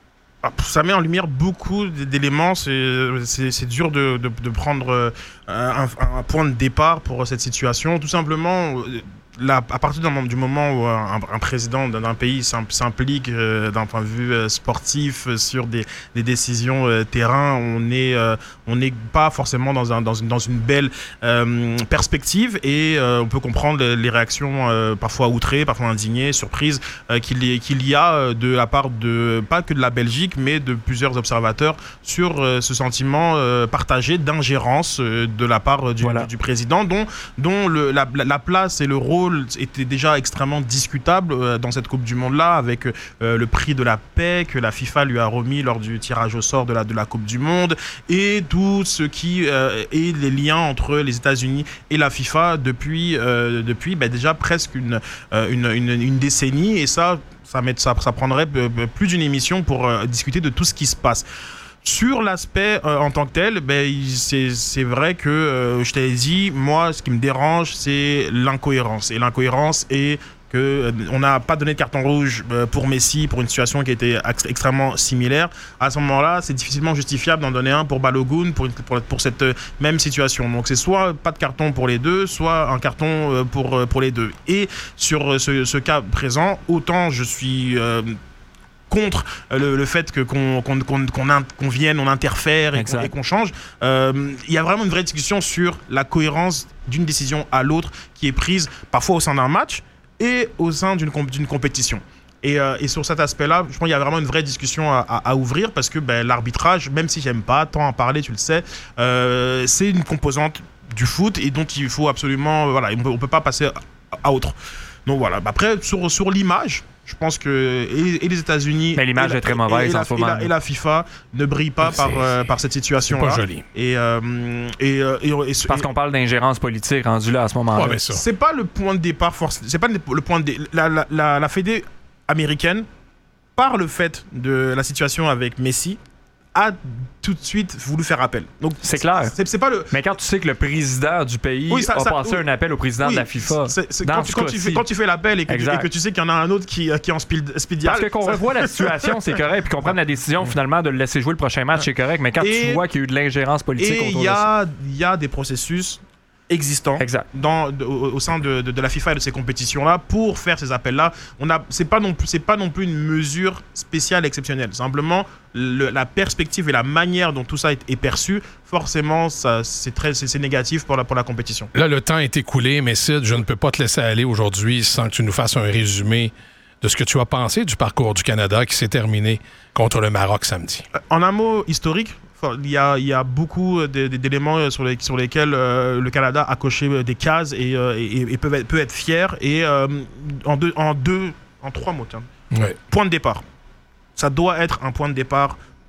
Ça met en lumière beaucoup d'éléments. C'est, c'est, c'est dur de, de, de prendre un, un point de départ pour cette situation. Tout simplement, là, à partir du moment où un, un président d'un pays s'implique euh, d'un point de vue euh, sportif euh, sur des, des décisions euh, terrain, on n'est euh, on n'est pas forcément dans, un, dans, une, dans une belle euh, perspective, et euh, on peut comprendre les réactions euh, parfois outrées, parfois indignées, surprises euh, qu'il, y, qu'il y a de la part de, pas que de la Belgique, mais de plusieurs observateurs sur euh, ce sentiment euh, partagé d'ingérence euh, de la part du, voilà. du président, dont, dont le, la, la place et le rôle était déjà extrêmement discutable euh, dans cette Coupe du Monde-là, avec euh, le prix de la paix que la FIFA lui a remis lors du tirage au sort de la, de la Coupe du Monde, et tout ce qui euh, est les liens entre les États-Unis et la FIFA depuis, euh, depuis bah, déjà presque une, euh, une, une, une décennie, et ça, ça, met, ça, ça prendrait plus d'une émission pour euh, discuter de tout ce qui se passe. Sur l'aspect euh, en tant que tel, ben, c'est, c'est vrai que, euh, je t'avais dit, moi, ce qui me dérange, c'est l'incohérence. Et l'incohérence est qu'on euh, n'a pas donné de carton rouge euh, pour Messi, pour une situation qui était ex- extrêmement similaire. À ce moment-là, c'est difficilement justifiable d'en donner un pour Balogun, pour, une, pour, pour cette euh, même situation. Donc c'est soit pas de carton pour les deux, soit un carton euh, pour, euh, pour les deux. Et sur euh, ce, ce cas présent, autant je suis... Euh, contre le, le fait que, qu'on, qu'on, qu'on, qu'on, in, qu'on vienne, on interfère et qu'on, et qu'on change. Il euh, y a vraiment une vraie discussion sur la cohérence d'une décision à l'autre qui est prise parfois au sein d'un match et au sein d'une, d'une compétition. Et, euh, et sur cet aspect-là, je pense qu'il y a vraiment une vraie discussion à, à, à ouvrir, parce que ben, l'arbitrage, même si j'aime pas tant en parler, tu le sais, euh, c'est une composante du foot et dont il faut absolument... Voilà, on ne peut pas passer à, à autre. Donc voilà, après, sur, sur l'image... Je pense que et, et les États-Unis, mais l'image et la, est très mauvaise et, et, en ce moment. Et la, et la FIFA ne brillent pas par, euh, par cette situation-là. C'est pas joli. Et, euh, et, et, et, et parce qu'on parle d'ingérence politique rendue là à ce moment-là. Ouais, c'est pas le point de départ forcément. C'est pas le point de dé... la, la, la, la Fédé américaine, par le fait de la situation avec Messi, a tout de suite voulu faire appel. Donc c'est clair. C'est, c'est pas le... Mais quand tu sais que le président du pays oui, ça, a ça, passé oui. un appel au président oui, de la FIFA, c'est, c'est, dans quand, ce quand, tu fais, quand tu fais l'appel et que, tu, et que tu sais qu'il y en a un autre qui, qui est en speed, speed dial, parce que qu'on ça... revoit la situation, c'est correct, puis qu'on prenne la décision finalement de le laisser jouer le prochain match, c'est correct. Mais quand et, tu vois qu'il y a eu de l'ingérence politique autour y a, de ça, il y a des processus existants dans, de, au, au sein de, de, de la FIFA et de ces compétitions-là pour faire ces appels-là. On a, c'est pas non plus, c'est pas non plus une mesure spéciale exceptionnelle. Simplement, le, la perspective et la manière dont tout ça est, est perçu, forcément, ça, c'est très, c'est, c'est négatif pour la, pour la compétition. Là, le temps est écoulé, mais Sid, je ne peux pas te laisser aller aujourd'hui sans que tu nous fasses un résumé de ce que tu as pensé du parcours du Canada qui s'est terminé contre le Maroc samedi. En un mot historique, il y a, il y a beaucoup d'éléments sur, les, sur lesquels euh, le Canada a coché des cases et, euh, et, et peut, être, peut être fier. Et euh, en, deux, en deux, en trois mots, tiens. Ouais. Point de départ. Ça doit être un point de départ pour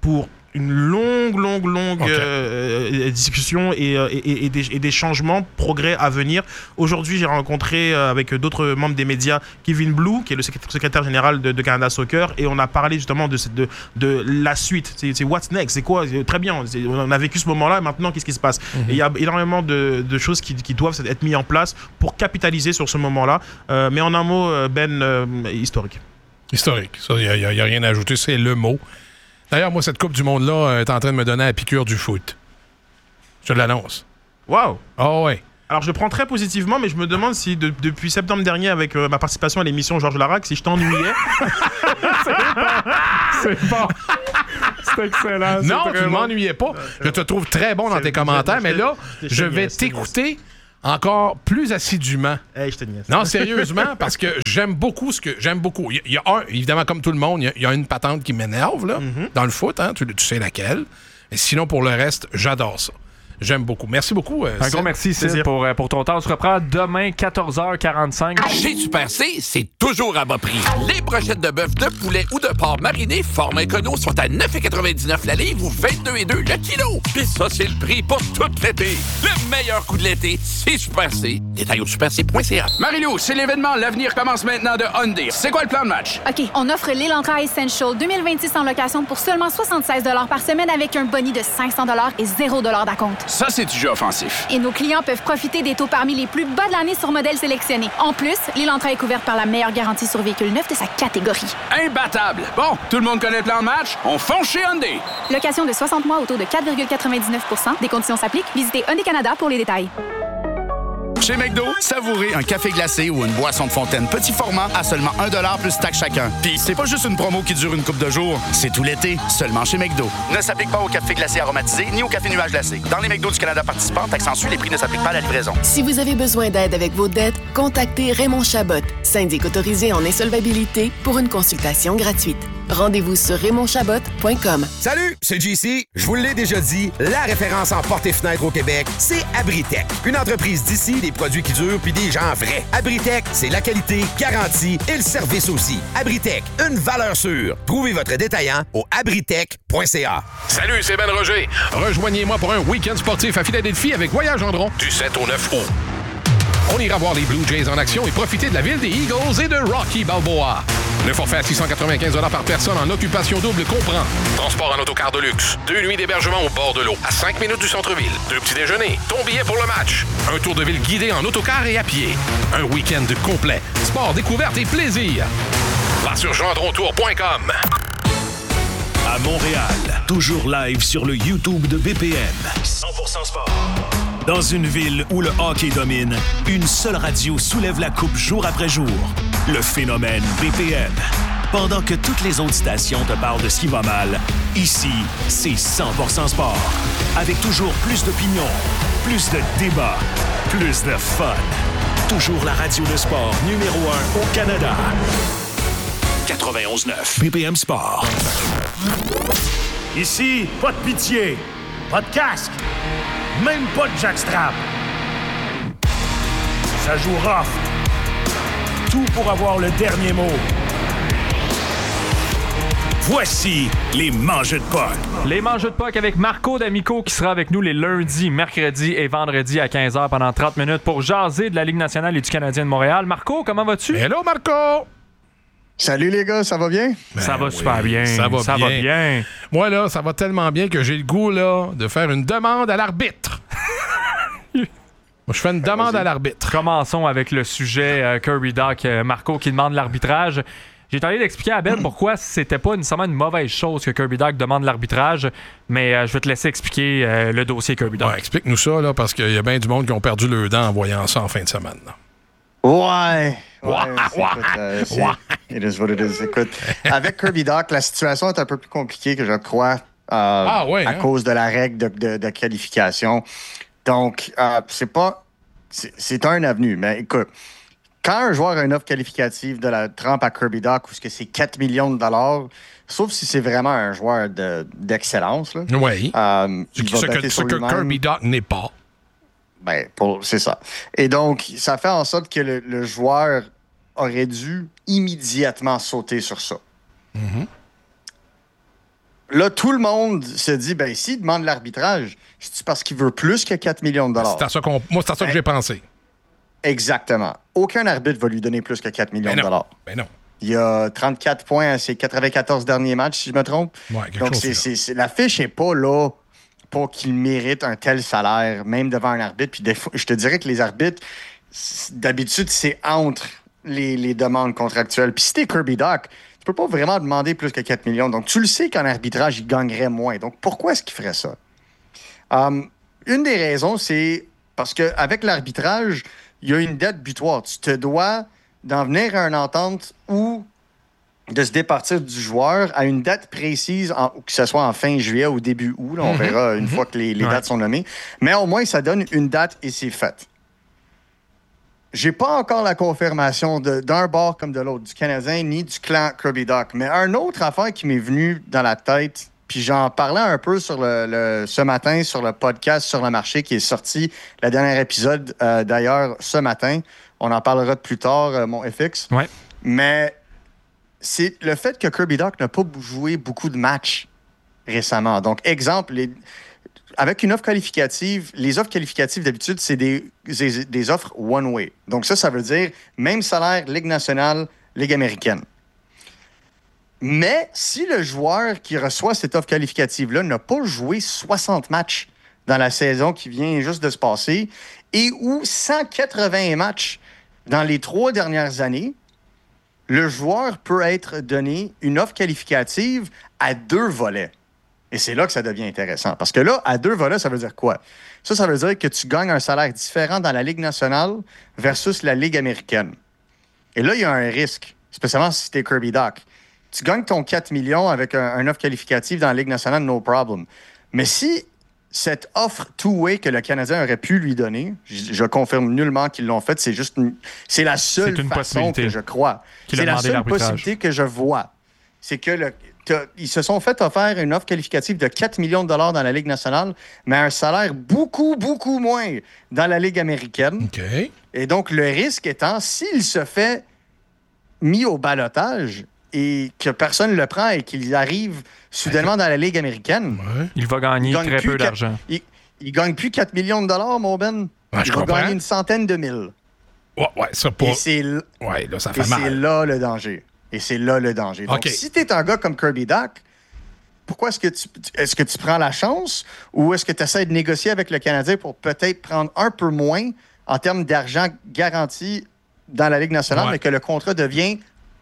une longue, longue, longue Okay. euh, discussion et, et, et, des, et des changements, progrès à venir. Aujourd'hui, j'ai rencontré euh, avec d'autres membres des médias Kevin Blue, qui est le secrétaire général de, de Canada Soccer, et on a parlé justement de, de, de la suite. C'est, c'est what's next, c'est quoi? Très bien, c'est, on a vécu ce moment-là, maintenant qu'est-ce qui se passe? Mm-hmm. Et il y a énormément de, de choses qui, qui doivent être mises en place pour capitaliser sur ce moment-là. Euh, mais en un mot, Ben, euh, historique. Historique. Il n'y a, a, a rien à ajouter, c'est le mot. D'ailleurs, moi, cette Coupe du Monde-là est en train de me donner la piqûre du foot. Je te l'annonce. Waouh! Oh ouais. Alors, je le prends très positivement, mais je me demande si de, depuis septembre dernier, avec euh, ma participation à l'émission Georges Larac, si je t'ennuyais. C'est bon. C'est bon. C'est excellent. Non, c'est tu ne bon. m'ennuyais pas. Je te trouve très bon dans tes commentaires, mais là, je vais t'écouter encore plus assidûment. Hey, je te niaise. Non, sérieusement, parce que j'aime beaucoup ce que j'aime beaucoup. Il y, y a un, évidemment, comme tout le monde, il y, y a une patente qui m'énerve là, mm-hmm. dans le foot, hein, tu, tu sais laquelle. Mais sinon, pour le reste, j'adore ça. J'aime beaucoup. Merci beaucoup. Euh, Un gros merci, Sid, pour, pour ton temps. On se reprend demain, quatorze heures quarante-cinq. Chez Super C, c'est toujours à bas prix. Les brochettes de bœuf, de poulet ou de porc mariné, format écono, sont à neuf virgule quatre-vingt-dix-neuf la livre ou vingt-deux virgule deux le kilo. Puis ça, c'est le prix pour tout l'été. Le meilleur coup de l'été, c'est Super C. Détail au super c point c a. Marie-Lou, c'est l'événement L'avenir commence maintenant de Hyundai. C'est quoi le plan de match? OK, on offre l'Elantra Essential deux mille vingt-six en location pour seulement soixante-seize dollars par semaine avec un boni de cinq cents dollars et zéro dollars d'acompte. Ça, c'est du jeu offensif. Et nos clients peuvent profiter des taux parmi les plus bas de l'année sur modèles sélectionnés. En plus, l'Elantra est couverte par la meilleure garantie sur véhicule neuf de sa catégorie. Imbattable! Bon, tout le monde connaît le plan de match? On fonce chez Hyundai! Location de soixante mois au taux de quatre virgule quatre-vingt-dix-neuf pour cent. Des conditions s'appliquent. Visitez Hyundai Canada pour les détails. Chez McDo, savourez un café glacé ou une boisson de fontaine petit format à seulement un dollar plus taxe chacun. Puis c'est pas juste une promo qui dure une couple de jours, c'est tout l'été, seulement chez McDo. Ne s'applique pas au café glacé aromatisé ni au café nuage glacé. Dans les McDo du Canada participants, taxe en les prix ne s'appliquent pas à la livraison. Si vous avez besoin d'aide avec vos dettes, contactez Raymond Chabot, syndic autorisé en insolvabilité, pour une consultation gratuite. Rendez-vous sur raymond chabot point com. Salut, c'est J C. Je vous l'ai déjà dit, la référence en portes et fenêtres au Québec, c'est Abritech. Une entreprise d'ici, des produits qui durent puis des gens vrais. Abritech, c'est la qualité, garantie et le service aussi. Abritech, une valeur sûre. Trouvez votre détaillant au abritech point c a. Salut, c'est Ben Roger. Rejoignez-moi pour un week-end sportif à Philadelphie avec Voyage Gendron du sept au neuf août. On ira voir les Blue Jays en action et profiter de la ville des Eagles et de Rocky Balboa. Le forfait à six cent quatre-vingt-quinze dollars par personne en occupation double comprend transport en autocar de luxe, deux nuits d'hébergement au bord de l'eau, à cinq minutes du centre-ville, deux petits déjeuners, ton billet pour le match, un tour de ville guidé en autocar et à pied, un week-end complet, sport, découverte et plaisir. Va sur gendrontour point com. À Montréal, toujours live sur le YouTube de B P M. cent pour cent sport. Dans une ville où le hockey domine, une seule radio soulève la coupe jour après jour. Le phénomène B P M. Pendant que toutes les autres stations te parlent de ce qui va mal, ici, c'est cent pour cent sport. Avec toujours plus d'opinions, plus de débats, plus de fun. Toujours la radio de sport numéro un au Canada. quatre-vingt-onze neuf B P M Sport. Ici, pas de pitié, pas de casque, même pas de jackstrap. Ça joue rough. Tout pour avoir le dernier mot. Voici les Mangeux de Puck. Les Mangeux de Puck avec Marco D'Amico qui sera avec nous les lundis, mercredis et vendredis à quinze heures pendant trente minutes pour jaser de la Ligue nationale et du Canadien de Montréal. Marco, comment vas-tu? Hello Marco! Salut les gars, ça va bien? Ben ça va oui, super bien. Ça va ça bien. va bien. Moi là, ça va tellement bien que j'ai le goût là de faire une demande à l'arbitre. Moi, je fais une demande à l'arbitre. Commençons avec le sujet euh, Kirby Dach, euh, Marco qui demande l'arbitrage. J'ai tenté d'expliquer à Ben pourquoi c'était pas nécessairement une mauvaise chose que Kirby Dach demande l'arbitrage, mais euh, je vais te laisser expliquer euh, le dossier Kirby Dach. Ouais, explique-nous ça, là, parce qu'il y a bien du monde qui ont perdu le dent en voyant ça en fin de semaine. Là. Ouais. Ouais, c'est, écoute, euh, c'est, it is what it is. Écoute, avec Kirby Dach, la situation est un peu plus compliquée que je crois, euh, ah, ouais, à hein? cause de la règle de, de, de qualification. Donc, euh, c'est pas... C'est, c'est un avenue, mais écoute, quand un joueur a une offre qualificative de la trempe à Kirby Dach, où c'est quatre millions de dollars, sauf si c'est vraiment un joueur de, d'excellence, là, oui. euh, ce, il va ce better que, sur ce que lui-même. Kirby Dach n'est pas. Ben, pour, c'est ça. Et donc, ça fait en sorte que le, le joueur aurait dû immédiatement sauter sur ça. Mm-hmm. là, tout le monde se dit, ben s'il demande l'arbitrage, c'est parce qu'il veut plus que quatre millions de dollars. C'est à ça qu'on, moi, c'est à ça que j'ai pensé. Exactement. Aucun arbitre va lui donner plus que quatre millions ben de dollars. Ben non. Il y a trente-quatre points à ses quatre-vingt-quatorze derniers matchs, si je me trompe. Ouais, quelque Donc, chose c'est, là. c'est, c'est, la fiche n'est pas là pour qu'il mérite un tel salaire, même devant un arbitre. Puis des fois, je te dirais que les arbitres, d'habitude, c'est entre les, les demandes contractuelles. Puis si t'es Kirby Dach, tu peux pas vraiment demander plus que quatre millions. Donc, tu le sais qu'en arbitrage, il gagnerait moins. Donc, pourquoi est-ce qu'il ferait ça? Um, une des raisons, c'est parce qu'avec l'arbitrage, il y a une dette butoir. Tu te dois d'en venir à une entente ou de se départir du joueur à une date précise, en, que ce soit en fin juillet ou début août. Là, on mm-hmm. verra une mm-hmm. fois que les, les ouais. dates sont nommées. Mais au moins, ça donne une date et c'est fait. J'ai pas encore la confirmation de, d'un bord comme de l'autre, du Canadien ni du clan Kirby Dach. Mais un autre affaire qui m'est venu dans la tête, puis j'en parlais un peu sur le, le, ce matin sur le podcast Sur le marché qui est sorti, le dernier épisode euh, d'ailleurs ce matin. On en parlera de plus tard, euh, mon F X. Ouais. Mais c'est le fait que Kirby Dach n'a pas joué beaucoup de matchs récemment. Donc, exemple, les, avec une offre qualificative, les offres qualificatives, d'habitude, c'est des, des, des offres one-way. Donc ça, ça veut dire même salaire, Ligue nationale, Ligue américaine. Mais si le joueur qui reçoit cette offre qualificative-là n'a pas joué soixante matchs dans la saison qui vient juste de se passer et ou cent quatre-vingts matchs dans les trois dernières années, le joueur peut être donné une offre qualificative à deux volets. Et c'est là que ça devient intéressant. Parce que là, à deux volets, ça veut dire quoi? Ça, ça veut dire que tu gagnes un salaire différent dans la Ligue nationale versus la Ligue américaine. Et là, il y a un risque, spécialement si tu es Kirby Dach. Tu gagnes ton quatre millions avec un, un offre qualificative dans la Ligue nationale, no problem. Mais si cette offre two-way que le Canadien aurait pu lui donner, je, je confirme nullement qu'ils l'ont faite, c'est juste une, c'est la seule c'est une façon que je crois. C'est la seule possibilité que je vois. C'est que le, ils se sont fait offrir une offre qualificative de quatre millions de dollars dans la Ligue nationale, mais un salaire beaucoup, beaucoup moins dans la Ligue américaine. Okay. Et donc, le risque étant, s'il se fait mis au ballottage et que personne ne le prend et qu'il arrive soudainement dans la Ligue américaine, ouais. il va gagner il gagne très peu d'argent. Il ne gagne plus quatre millions de dollars, mon Ben. Ouais, il va comprends. gagner une centaine de mille. Ouais, ouais, ça pour... Et c'est, l... ouais, là, ça fait et mal. c'est là le danger. Et c'est là le danger. Donc, okay. si tu es un gars comme Kirby Dach, pourquoi est-ce que tu est-ce que tu prends la chance ou est-ce que tu essaies de négocier avec le Canadien pour peut-être prendre un peu moins en termes d'argent garanti dans la Ligue nationale, ouais. mais que le contrat devient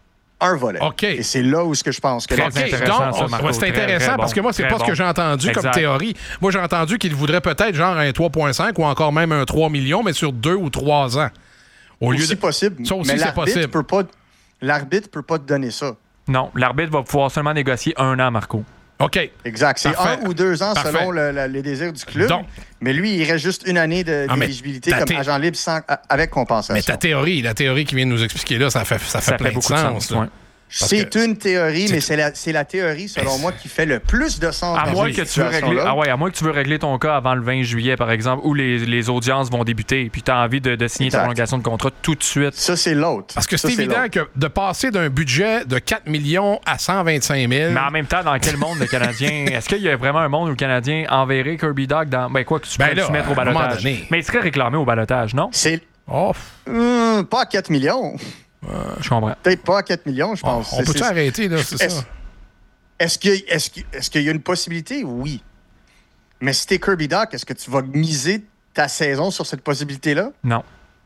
un volet. Okay. Et c'est là où ce que je pense que très okay. intéressant. Donc, ça, Marco, c'est très, intéressant très parce que moi, c'est pas bon. ce que j'ai entendu exact. comme théorie. Moi, j'ai entendu qu'il voudrait peut-être genre un trois virgule cinq ou encore même un trois millions, mais sur deux ou trois ans. Au lieu aussi de... possible. Ça aussi, mais c'est possible. Peut pas... L'arbitre peut pas te donner ça. Non, l'arbitre va pouvoir seulement négocier un an, Marco. OK. Exact. C'est Parfait. un ou deux ans Parfait. selon le, le, les désirs du club. Donc, mais lui, il reste juste une année de, ah, d'éligibilité comme thé... agent libre sans, avec compensation. Mais ta théorie, la théorie qui vient de nous expliquer là, ça fait, ça fait ça plein fait de sens. De sens c'est que... une théorie, c'est mais c'est la, c'est la théorie, selon mais moi, qui fait le plus de sens. À moins, que tu veux régler, ah ouais, à moins que tu veux régler ton cas avant le vingt juillet, par exemple, où les, les audiences vont débuter et puis tu as envie de, de signer exact. ta prolongation de contrat tout de suite. Ça, c'est l'autre. Parce que ça, c'est, c'est évident l'autre. que de passer d'un budget de quatre millions à cent vingt-cinq mille... Mais en même temps, dans quel monde le Canadien... Est-ce qu'il y a vraiment un monde où le Canadien enverrait Kirby Dach dans... Ben quoi, que tu peux ben le soumettre au balotage. Mais il serait réclamé au balotage, non? C'est... Oh. Mmh, pas à quatre millions. Euh, je comprends. Peut-être pas à quatre millions, je pense. Oh, on peut-tu arrêter, là, c'est est-ce, ça? Est-ce, que, est-ce, que, est-ce qu'il y a une possibilité? Oui. Mais si t'es Kirby Dach, est-ce que tu vas miser ta saison sur cette possibilité-là? Non.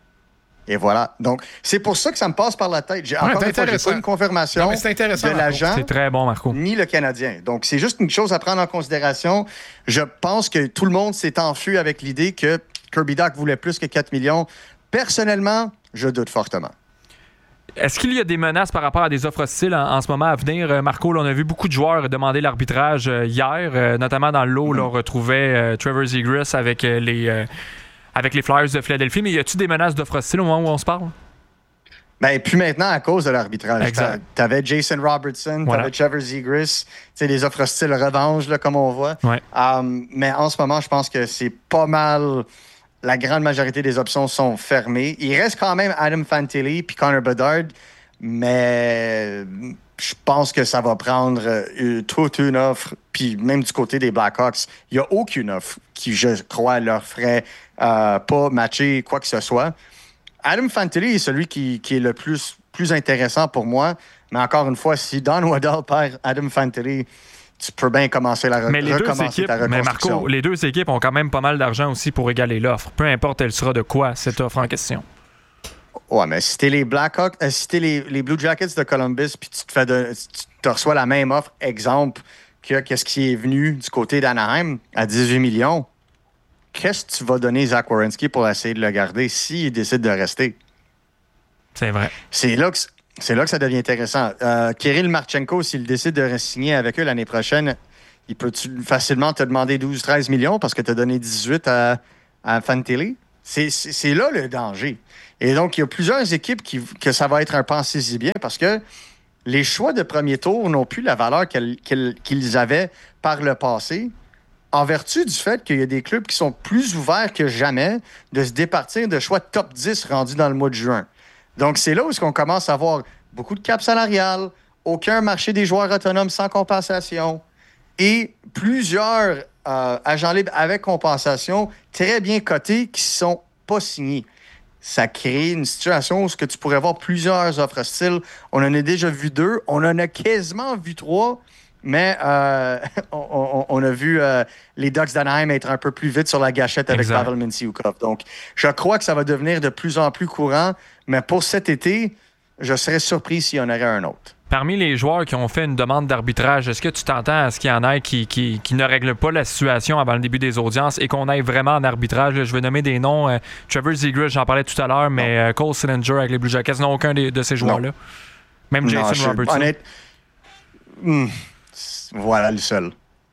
Et voilà. Donc, c'est pour ça que ça me passe par la tête. J'ai, ouais, encore une fois, j'ai pas une confirmation non, c'est intéressant, de l'agent c'est très bon, Marco. ni le Canadien. Donc, c'est juste une chose à prendre en considération. Je pense que tout le monde s'est enfui avec l'idée que Kirby Dach voulait plus que quatre millions. Personnellement, je doute fortement. Est-ce qu'il y a des menaces par rapport à des offres hostiles en, en ce moment à venir? Marco, là, on a vu beaucoup de joueurs demander l'arbitrage euh, hier, euh, notamment dans le lot, mm-hmm. là, on retrouvait euh, Trevor Zegras avec, euh, les, euh, avec les Flyers de Philadelphie. Mais y a-t-il des menaces d'offres hostiles au moment où on se parle? Ben, puis maintenant, à cause de l'arbitrage. Exact. T'avais Jason Robertson, voilà. t'avais Trevor Zegras, des offres hostiles revanche, là, comme on voit. Ouais. Um, mais en ce moment, je pense que c'est pas mal... La grande majorité des options sont fermées. Il reste quand même Adam Fantilli puis Connor Bedard, mais je pense que ça va prendre euh, toute une offre. Puis même du côté des Blackhawks, il n'y a aucune offre qui, je crois, leur ferait euh, pas matcher quoi que ce soit. Adam Fantilli est celui qui, qui est le plus, plus intéressant pour moi. Mais encore une fois, si Don Waddell perd Adam Fantilli, tu peux bien commencer la mais les deux équipes, ta mais Marco, les deux équipes ont quand même pas mal d'argent aussi pour égaler l'offre. Peu importe elle sera de quoi, cette offre en question. Ouais, mais si t'es les Blackhawks, euh, si t'es les, les Blue Jackets de Columbus, puis tu te fais de, tu te reçois la même offre, exemple, que qu'est-ce qui est venu du côté d'Anaheim à dix-huit millions, qu'est-ce que tu vas donner Zach Werenski pour essayer de le garder s'il décide de rester? C'est vrai. C'est là que, c'est là que ça devient intéressant. Euh, Kirill Marchenko, s'il décide de signer avec eux l'année prochaine, il peut facilement te demander douze treize millions parce que tu as donné dix-huit à, à Fantilli? C'est, c'est, c'est là le danger. Et donc, il y a plusieurs équipes qui, que ça va être un pensez-y bien parce que les choix de premier tour n'ont plus la valeur qu'elles, qu'elles, qu'ils avaient par le passé en vertu du fait qu'il y a des clubs qui sont plus ouverts que jamais de se départir de choix top dix rendus dans le mois de juin. Donc, c'est là où on commence à avoir beaucoup de cap salarial, aucun marché des joueurs autonomes sans compensation et plusieurs euh, agents libres avec compensation très bien cotés qui ne sont pas signés. Ça crée une situation où ce que tu pourrais voir plusieurs offres hostiles. On en a déjà vu deux. On en a quasiment vu trois. Mais euh, on, on, on a vu euh, les Ducks d'Anaheim être un peu plus vite sur la gâchette avec exact. Pavel Mintyukov. Donc, je crois que ça va devenir de plus en plus courant. Mais pour cet été, je serais surpris s'il y en aurait un autre. Parmi les joueurs qui ont fait une demande d'arbitrage, est-ce que tu t'entends à ce qu'il y en ait qui, qui, qui ne règlent pas la situation avant le début des audiences et qu'on aille vraiment en arbitrage? Je vais nommer des noms. Euh, Trevor Zegras, j'en parlais tout à l'heure, mais euh, Cole Sillinger avec les Blue Jackets, non, aucun de, de ces joueurs-là. Non. Même Jason non, je, Robertson. Honnête, hmm, voilà le seul.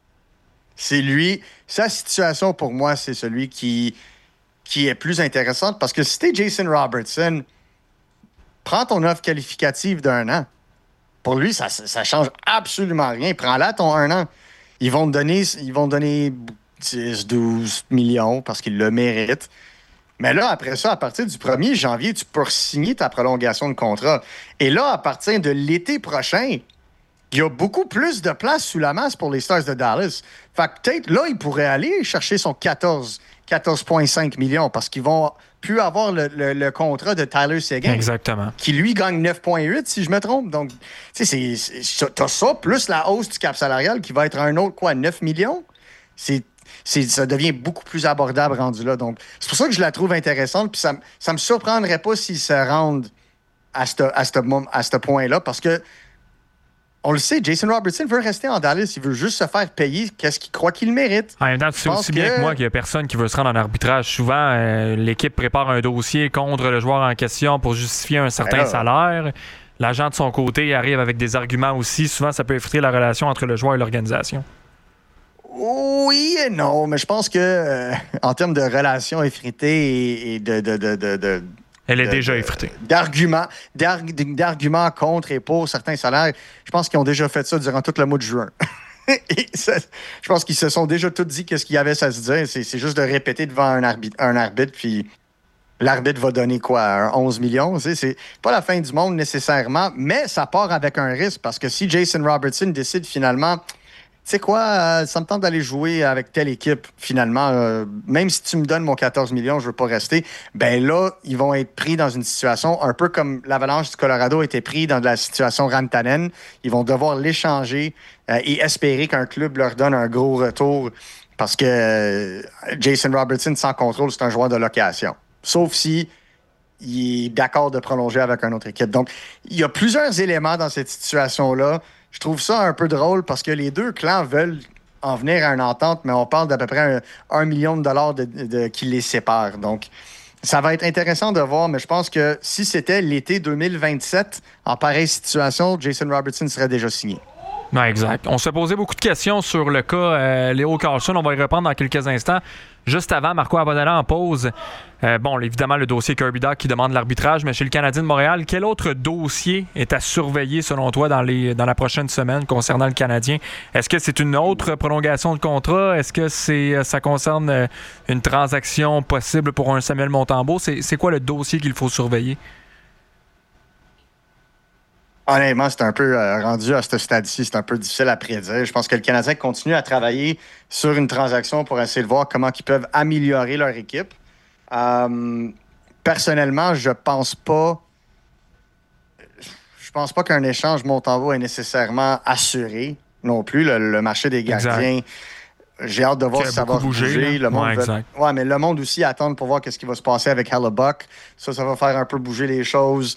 C'est lui. Sa situation, pour moi, c'est celui qui, qui est plus intéressante parce que si t'es Jason Robertson, prends ton offre qualificative d'un an. Pour lui, ça ne change absolument rien. Prends-la ton un an. Ils vont te donner, ils vont donner dix, douze millions parce qu'ils le méritent. Mais là, après ça, à partir du premier janvier, tu peux signer ta prolongation de contrat. Et là, à partir de l'été prochain, il y a beaucoup plus de place sous la masse pour les Stars de Dallas. Fait que peut-être là, il pourrait aller chercher son quatorze virgule cinq millions parce qu'ils vont plus avoir le, le, le contrat de Tyler Seguin. Exactement. Qui, lui, gagne neuf virgule huit, si je me trompe. Donc, tu sais, t'as ça, plus la hausse du cap salarial qui va être un autre, quoi, neuf millions? C'est, c'est, ça devient beaucoup plus abordable rendu là. Donc, c'est pour ça que je la trouve intéressante. Puis ça, ça me surprendrait pas s'ils se rendent à ce à ce, à ce point-là parce que on le sait, Jason Robertson veut rester en Dallas. Il veut juste se faire payer qu'est-ce qu'il croit qu'il mérite. En même temps, tu sais aussi bien que... que moi qu'il n'y a personne qui veut se rendre en arbitrage. Souvent, euh, l'équipe prépare un dossier contre le joueur en question pour justifier un certain ben salaire. L'agent de son côté arrive avec des arguments aussi. Souvent, ça peut effriter la relation entre le joueur et l'organisation. Oui et non, mais je pense que euh, en termes de relations effritées et, et de... de, de, de, de Elle est de, déjà de, effritée. D'arguments, d'arg- d'arguments contre et pour certains salaires. Je pense qu'ils ont déjà fait ça durant tout le mois de juin. et ça, je pense qu'ils se sont déjà tous dit qu'est-ce qu'il y avait à se dire. C'est, c'est juste de répéter devant un arbitre, un arbitre, puis l'arbitre va donner quoi, un onze millions? Tu sais, c'est pas la fin du monde nécessairement, mais ça part avec un risque parce que si Jason Robertson décide finalement... Tu sais quoi, euh, ça me tente d'aller jouer avec telle équipe, finalement. Euh, même si tu me donnes mon quatorze millions, je veux pas rester. Ben là, ils vont être pris dans une situation un peu comme l'Avalanche du Colorado a été pris dans la situation Rantanen. Ils vont devoir l'échanger euh, et espérer qu'un club leur donne un gros retour parce que euh, Jason Robertson, sans contrôle, c'est un joueur de location. Sauf si il est d'accord de prolonger avec une autre équipe. Donc, il y a plusieurs éléments dans cette situation-là. Je trouve ça un peu drôle parce que les deux clans veulent en venir à une entente, mais on parle d'à peu près un, un million de dollars de, de, de, qui les séparent. Donc, ça va être intéressant de voir, mais je pense que si c'était l'été deux mille vingt-sept, en pareille situation, Jason Robertson serait déjà signé. Non, exact. On se posait beaucoup de questions sur le cas euh, Leo Carlsson. On va y reprendre dans quelques instants. Juste avant, Marco Abonella en pause. Euh, bon, évidemment, le dossier Kirby Dach qui demande l'arbitrage, mais chez le Canadien de Montréal, quel autre dossier est à surveiller, selon toi, dans, les, dans la prochaine semaine concernant le Canadien? Est-ce que c'est une autre prolongation de contrat? Est-ce que c'est, ça concerne une transaction possible pour un Samuel Montembeault? C'est, c'est quoi le dossier qu'il faut surveiller? Honnêtement, c'est un peu euh, rendu à ce stade-ci, c'est un peu difficile à prédire. Je pense que le Canadien continue à travailler sur une transaction pour essayer de voir comment ils peuvent améliorer leur équipe. Euh, personnellement, je pense pas. Je pense pas qu'un échange Montembeault est nécessairement assuré non plus. Le, le marché des gardiens, exact. J'ai hâte de voir si ça va bouger. bouger. Le monde ouais, veut... ouais, mais le monde aussi attend pour voir qu'est-ce qui va se passer avec Hellebuyck. Ça, ça va faire un peu bouger les choses.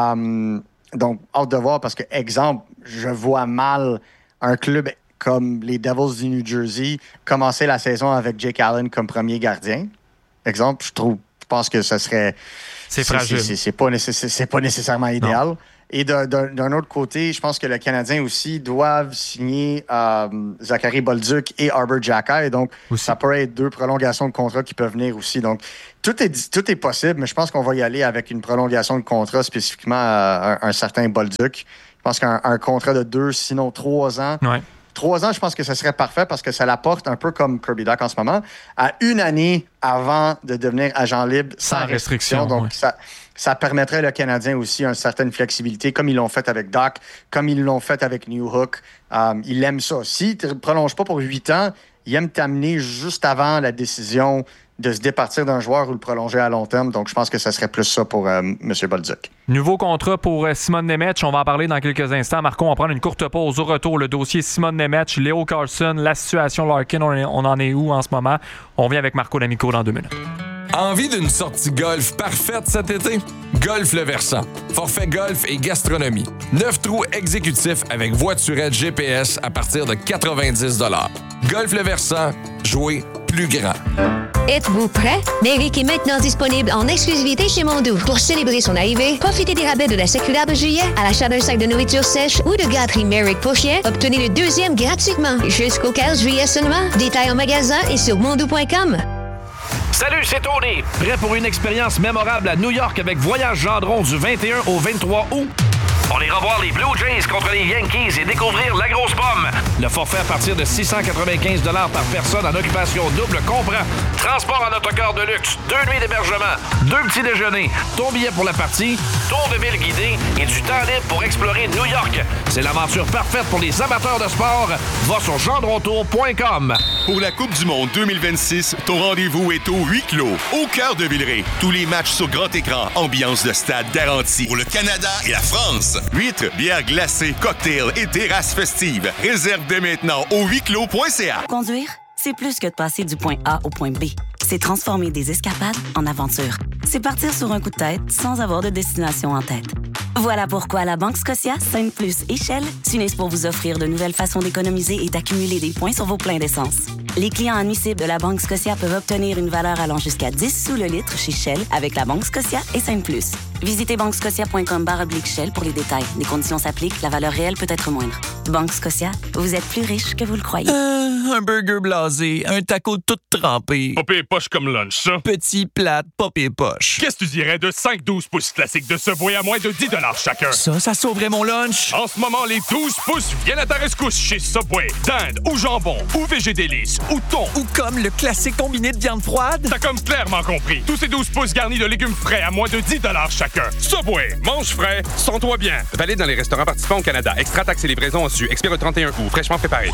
Um, donc, hâte de voir parce que, exemple, je vois mal un club comme les Devils du New Jersey commencer la saison avec Jake Allen comme premier gardien. Exemple, je trouve, je pense que ce serait... C'est, c'est fragile. C'est, c'est, pas, nécess- c'est pas nécessairement idéal. Non. Et de, de, d'un autre côté, je pense que le Canadien aussi doivent signer euh, Zachary Bolduc et Arbor Xhekaj. Donc, aussi. Ça pourrait être deux prolongations de contrat qui peuvent venir aussi. Donc, tout est, tout est possible, mais je pense qu'on va y aller avec une prolongation de contrat spécifiquement à un, un certain Bolduc. Je pense qu'un un contrat de deux, sinon trois ans. Ouais. Trois ans, je pense que ce serait parfait parce que ça l'apporte un peu comme Kirby Dach en ce moment, à une année avant de devenir agent libre sans, sans restriction. restriction. Donc, ouais. ça... Ça permettrait le Canadien aussi une certaine flexibilité, comme ils l'ont fait avec Dach, comme ils l'ont fait avec Newhook. Um, il aime ça. S'il ne prolonge pas pour huit ans, il aime t'amener juste avant la décision de se départir d'un joueur ou le prolonger à long terme. Donc, je pense que ça serait plus ça pour euh, M. Bolduc. Nouveau contrat pour euh, Simon Nemec. On va en parler dans quelques instants. Marco, on va prendre une courte pause. Au retour, le dossier Simon Nemec, Leo Carlsson, la situation Larkin, on, est, on en est où en ce moment? On vient avec Marco D'Amico dans deux minutes. Envie d'une sortie golf parfaite cet été? Golf Le Versant. Forfait golf et gastronomie. Neuf trous exécutifs avec voiturette G P S à partir de quatre-vingt-dix dollars. Golf Le Versant, jouez plus grand. Êtes-vous prêt? Méric est maintenant disponible en exclusivité chez Mondou. Pour célébrer son arrivée, profitez des rabais de la séculaire de juillet à l'achat d'un sac de nourriture sèche ou de gâterie Méric pour chien. Obtenez le deuxième gratuitement jusqu'au quinze juillet seulement. Détails en magasin et sur mondou point com. Salut, c'est Tony. Prêt pour une expérience mémorable à New York avec Voyage Gendron du vingt et un au vingt-trois août? On ira voir les Blue Jays contre les Yankees et découvrir la grosse pomme. Le forfait à partir de six cent quatre-vingt-quinze dollars par personne en occupation double comprend transport en autocar de luxe, deux nuits d'hébergement, deux petits déjeuners, ton billet pour la partie, tour de ville guidé et du temps libre pour explorer New York. C'est l'aventure parfaite pour les amateurs de sport. Va sur gendrontour point com. Pour la Coupe du Monde deux mille vingt-six, ton rendez-vous est au huis clos, au cœur de Villeray. Tous les matchs sur grand écran, ambiance de stade garantie. Pour le Canada et la France. Huîtres, bières glacées, cocktails et terrasses festives. Réserve dès maintenant au huis clos point c a. Conduire, c'est plus que de passer du point A au point B. C'est transformer des escapades en aventures. C'est partir sur un coup de tête sans avoir de destination en tête. Voilà pourquoi la Banque Scotia, Sainte Plus et Shell s'unissent pour vous offrir de nouvelles façons d'économiser et d'accumuler des points sur vos pleins d'essence. Les clients admissibles de la Banque Scotia peuvent obtenir une valeur allant jusqu'à dix sous le litre chez Shell avec la Banque Scotia et Sainte Plus. Visitez banque scotia point com barre oblique Shell pour les détails. Les conditions s'appliquent, la valeur réelle peut être moindre. Banque Scotia, vous êtes plus riche que vous le croyez. Euh, un burger blasé, un taco tout trempé. Pas pire poche comme lunch, ça. Petit, plate, pas pire poche. Qu'est-ce que tu dirais de cinq douze pouces classiques de Subway à moins de dix dollars chacun? Ça, ça sauverait mon lunch. En ce moment, les douze pouces viennent à ta rescousse chez Subway. Dinde ou jambon ou végé délice ou thon. Ou comme le classique combiné de viande froide. T'as comme clairement compris. Tous ces douze pouces garnis de légumes frais à moins de dix dollars chacun. Subway, mange frais, sens-toi bien. Valide dans les restaurants participants au Canada. Extra taxes et livraison au su. Expire le trente et un août. Fraîchement préparé.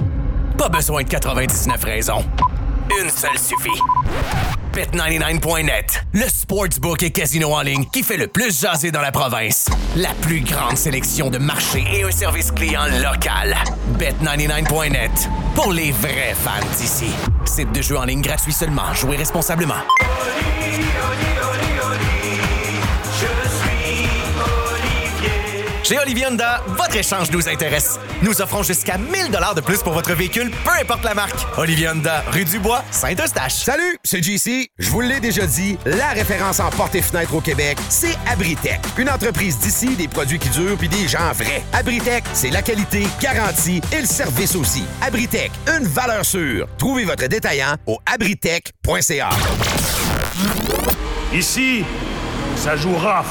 Pas besoin de quatre-vingt-dix-neuf raisons. Une seule suffit. bet quatre-vingt-dix-neuf point net, le sportsbook et casino en ligne qui fait le plus jaser dans la province. La plus grande sélection de marchés et un service client local. bet quatre-vingt-dix-neuf point net, pour les vrais fans d'ici. Site de jeu en ligne gratuit seulement. Jouez responsablement. Oli, Oli, Oli, Oli, je suis Olivier. Chez Olivier Honda, votre échange nous intéresse. Nous offrons jusqu'à mille dollars de plus pour votre véhicule, peu importe la marque. Olivier Honda, rue du Bois, Saint-Eustache. Salut, c'est J C. Je vous l'ai déjà dit, la référence en portes et fenêtres au Québec, c'est Abritech. Une entreprise d'ici, des produits qui durent puis des gens vrais. Abritech, c'est la qualité, garantie et le service aussi. Abritech, une valeur sûre. Trouvez votre détaillant au abritech point c a. Ici, ça joue rough.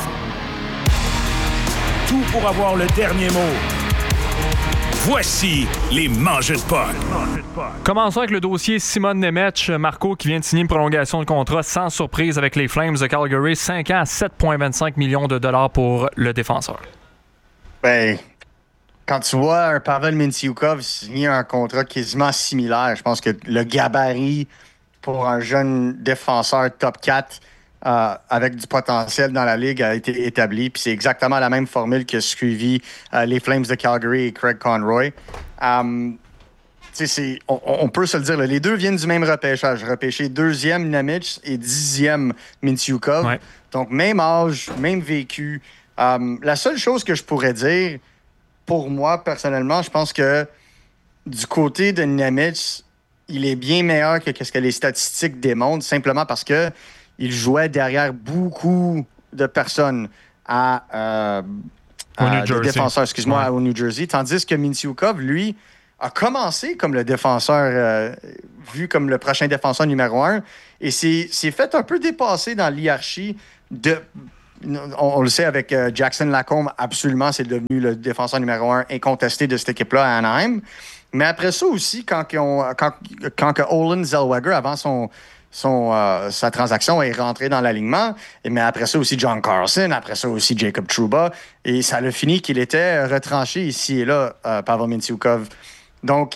Tout pour avoir le dernier mot. Voici les mangeurs de potes. Commençons avec le dossier Simon Nemec, Marco, qui vient de signer une prolongation de contrat sans surprise avec les Flames de Calgary. cinq ans à sept virgule vingt-cinq millions de dollars pour le défenseur. Ben, quand tu vois un Pavel Mintyukov signer un contrat quasiment similaire, je pense que le gabarit pour un jeune défenseur top quatre euh, avec du potentiel dans la Ligue a été établi. Puis c'est exactement la même formule que suivi euh, les Flames de Calgary et Craig Conroy. Um, c'est, on, on peut se le dire, là, les deux viennent du même repêchage. Repêché deuxième Nemec et dixième Mintyukov. Ouais. Donc, même âge, même vécu. Um, la seule chose que je pourrais dire, pour moi, personnellement, je pense que du côté de Nemec, il est bien meilleur que ce que les statistiques démontrent, simplement parce que il jouait derrière beaucoup de personnes à, euh, à des défenseurs, excuse-moi, ouais. au New Jersey. Tandis que Mintyukov, lui, a commencé comme le défenseur, euh, vu comme le prochain défenseur numéro un, et s'est, s'est fait un peu dépasser dans l'hierarchie de... On, on le sait avec euh, Jackson Lacombe, absolument, c'est devenu le défenseur numéro un incontesté de cette équipe-là à Anaheim. Mais après ça aussi, quand, on, quand, quand que Olen Zellweger, avant son, son, euh, sa transaction, est rentré dans l'alignement, et, mais après ça aussi John Carlson, après ça aussi Jacob Trouba, et ça a fini qu'il était retranché ici et là, euh, Pavel Mintyukov. Donc,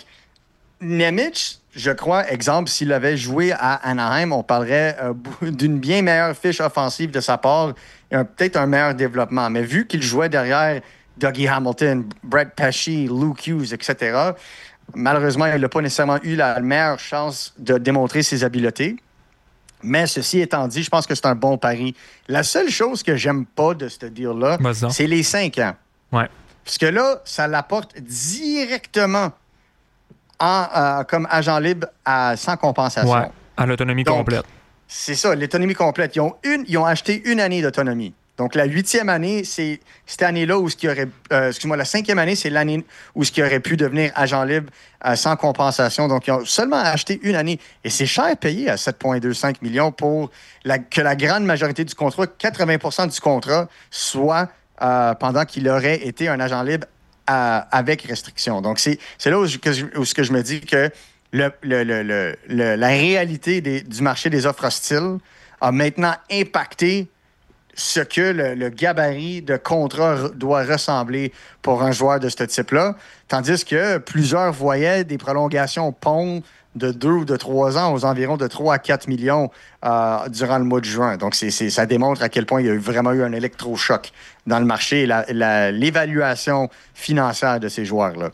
Nemec, je crois, exemple, s'il avait joué à Anaheim, on parlerait euh, d'une bien meilleure fiche offensive de sa part et un, peut-être un meilleur développement. Mais vu qu'il jouait derrière Dougie Hamilton, Brett Pesce, Luke Hughes, et cetera, malheureusement, il n'a pas nécessairement eu la meilleure chance de démontrer ses habiletés. Mais ceci étant dit, je pense que c'est un bon pari. La seule chose que j'aime pas de ce deal-là, Vas-y. c'est les cinq ans. Ouais. Parce que là, ça l'apporte directement en, euh, comme agent libre à, sans compensation. Ouais, à l'autonomie Donc, complète. C'est ça, l'autonomie complète. Ils ont, une, ils ont acheté une année d'autonomie. Donc, la huitième année, c'est cette année-là où ce qui aurait... Euh, excuse-moi, la cinquième année, c'est l'année où ce qui aurait pu devenir agent libre euh, sans compensation. Donc, ils ont seulement acheté une année. Et c'est cher payé à sept virgule vingt-cinq millions pour la, que la grande majorité du contrat, quatre-vingts pour cent du contrat, soit euh, pendant qu'il aurait été un agent libre à, avec restriction. Donc, c'est, c'est là où, je, que je, où ce que je me dis que le, le, le, le, le, la réalité des, du marché des offres hostiles a maintenant impacté ce que le, le gabarit de contrat doit ressembler pour un joueur de ce type-là. Tandis que plusieurs voyaient des prolongations pont de deux ou de trois ans aux environs de trois à quatre millions euh, durant le mois de juin. Donc, c'est, c'est, ça démontre à quel point il y a vraiment eu un électrochoc dans le marché et la, la, l'évaluation financière de ces joueurs-là.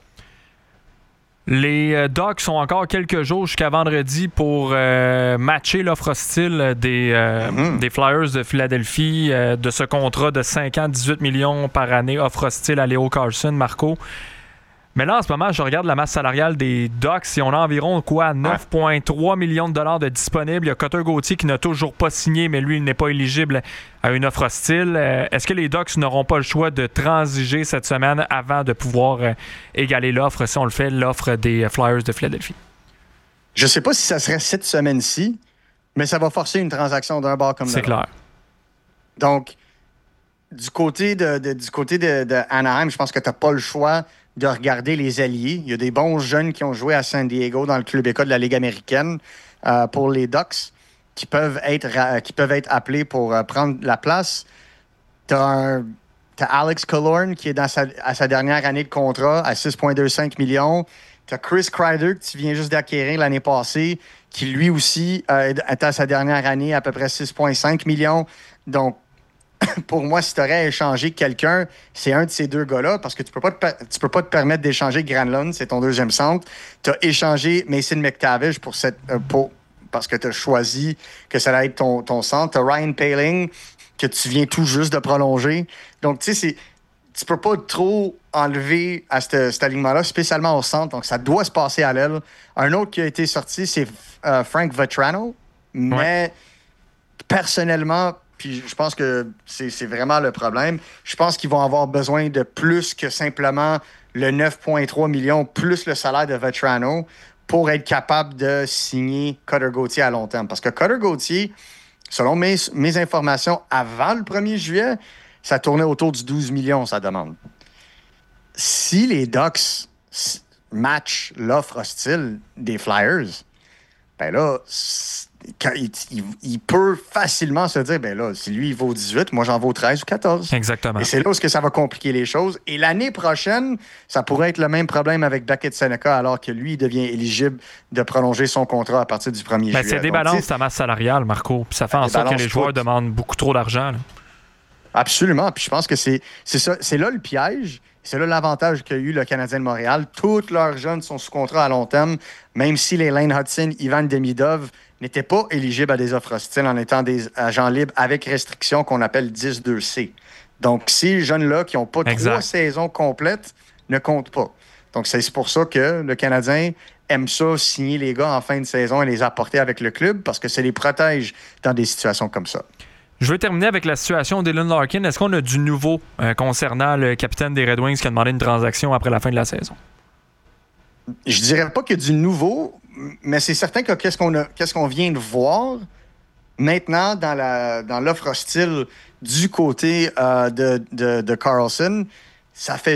Les euh, Ducks ont encore quelques jours jusqu'à vendredi pour euh, matcher l'offre hostile des, euh, mm-hmm. des Flyers de Philadelphie euh, de ce contrat de cinq ans, dix-huit millions par année, offre hostile à Leo Carlson, Marco. Mais là, en ce moment, je regarde la masse salariale des Ducks et on a environ quoi, neuf virgule trois millions de dollars de disponibles. Il y a Cutter Gauthier qui n'a toujours pas signé, mais lui, il n'est pas éligible à une offre hostile. Euh, est-ce que les Ducks n'auront pas le choix de transiger cette semaine avant de pouvoir euh, égaler l'offre, si on le fait, l'offre des Flyers de Philadelphie? Je ne sais pas si ça serait cette semaine-ci, mais ça va forcer une transaction d'un bord comme de l'autre. C'est clair. Donc, du côté de, de, du côté de, de Anaheim, je pense que tu n'as pas le choix de regarder les alliés. Il y a des bons jeunes qui ont joué à San Diego dans le club école de la Ligue américaine euh, pour les Ducks qui peuvent être, euh, qui peuvent être appelés pour euh, prendre la place. Tu as Alex Killorn qui est dans sa, à sa dernière année de contrat à six virgule vingt-cinq millions. Tu as Chris Kreider que tu viens juste d'acquérir l'année passée qui lui aussi euh, est à sa dernière année à peu près six virgule cinq millions. Donc, pour moi, si tu aurais échangé quelqu'un, c'est un de ces deux gars-là, parce que tu peux pas te, tu peux pas te permettre d'échanger Granlund, c'est ton deuxième centre. Tu as échangé Mason McTavish pour cette, euh, pour, parce que tu as choisi que ça allait être ton, ton centre. Tu as Ryan Poehling, que tu viens tout juste de prolonger. Donc, tu sais, c'est, tu peux pas trop enlever à cette, cet alignement-là, spécialement au centre. Donc, ça doit se passer à l'aile. Un autre qui a été sorti, c'est euh, Frank Vatrano. Mais ouais. personnellement, puis je pense que c'est, c'est vraiment le problème. Je pense qu'ils vont avoir besoin de plus que simplement le neuf virgule trois millions plus le salaire de Vatrano pour être capable de signer Cutter Gauthier à long terme. Parce que Cutter Gauthier, selon mes, mes informations, avant le premier juillet, ça tournait autour du douze millions, sa demande. Si les Ducks matchent l'offre hostile des Flyers, ben là, quand il, il, il peut facilement se dire, ben là, si lui, il vaut dix-huit, moi, j'en vaux treize ou quatorze. Exactement. Et c'est là où ça va compliquer les choses. Et l'année prochaine, ça pourrait être le même problème avec Beckett Seneca, alors que lui, il devient éligible de prolonger son contrat à partir du premier ben, juillet. C'est débalance ta masse salariale, Marco. Puis ça fait en sorte que les joueurs tout. demandent beaucoup trop d'argent. Là. Absolument. Puis je pense que c'est, c'est, ça, c'est là le piège. C'est là l'avantage qu'a eu le Canadien de Montréal. Tous leurs jeunes sont sous contrat à long terme, même si les Lane Hudson, Ivan Demidov n'étaient pas éligibles à des offres hostiles en étant des agents libres avec restrictions qu'on appelle dix deux C. Donc, ces jeunes-là qui n'ont pas exact. trois saisons complètes ne comptent pas. Donc, c'est pour ça que le Canadien aime ça, signer les gars en fin de saison et les apporter avec le club parce que ça les protège dans des situations comme ça. Je veux terminer avec la situation d'Dylan Larkin. Est-ce qu'on a du nouveau euh, concernant le capitaine des Red Wings qui a demandé une transaction après la fin de la saison? Je dirais pas qu'il y a du nouveau, mais c'est certain que qu'est-ce qu'on, a, qu'est-ce qu'on vient de voir maintenant dans, la, dans l'offre hostile du côté euh, de, de, de Karlsson, ça fait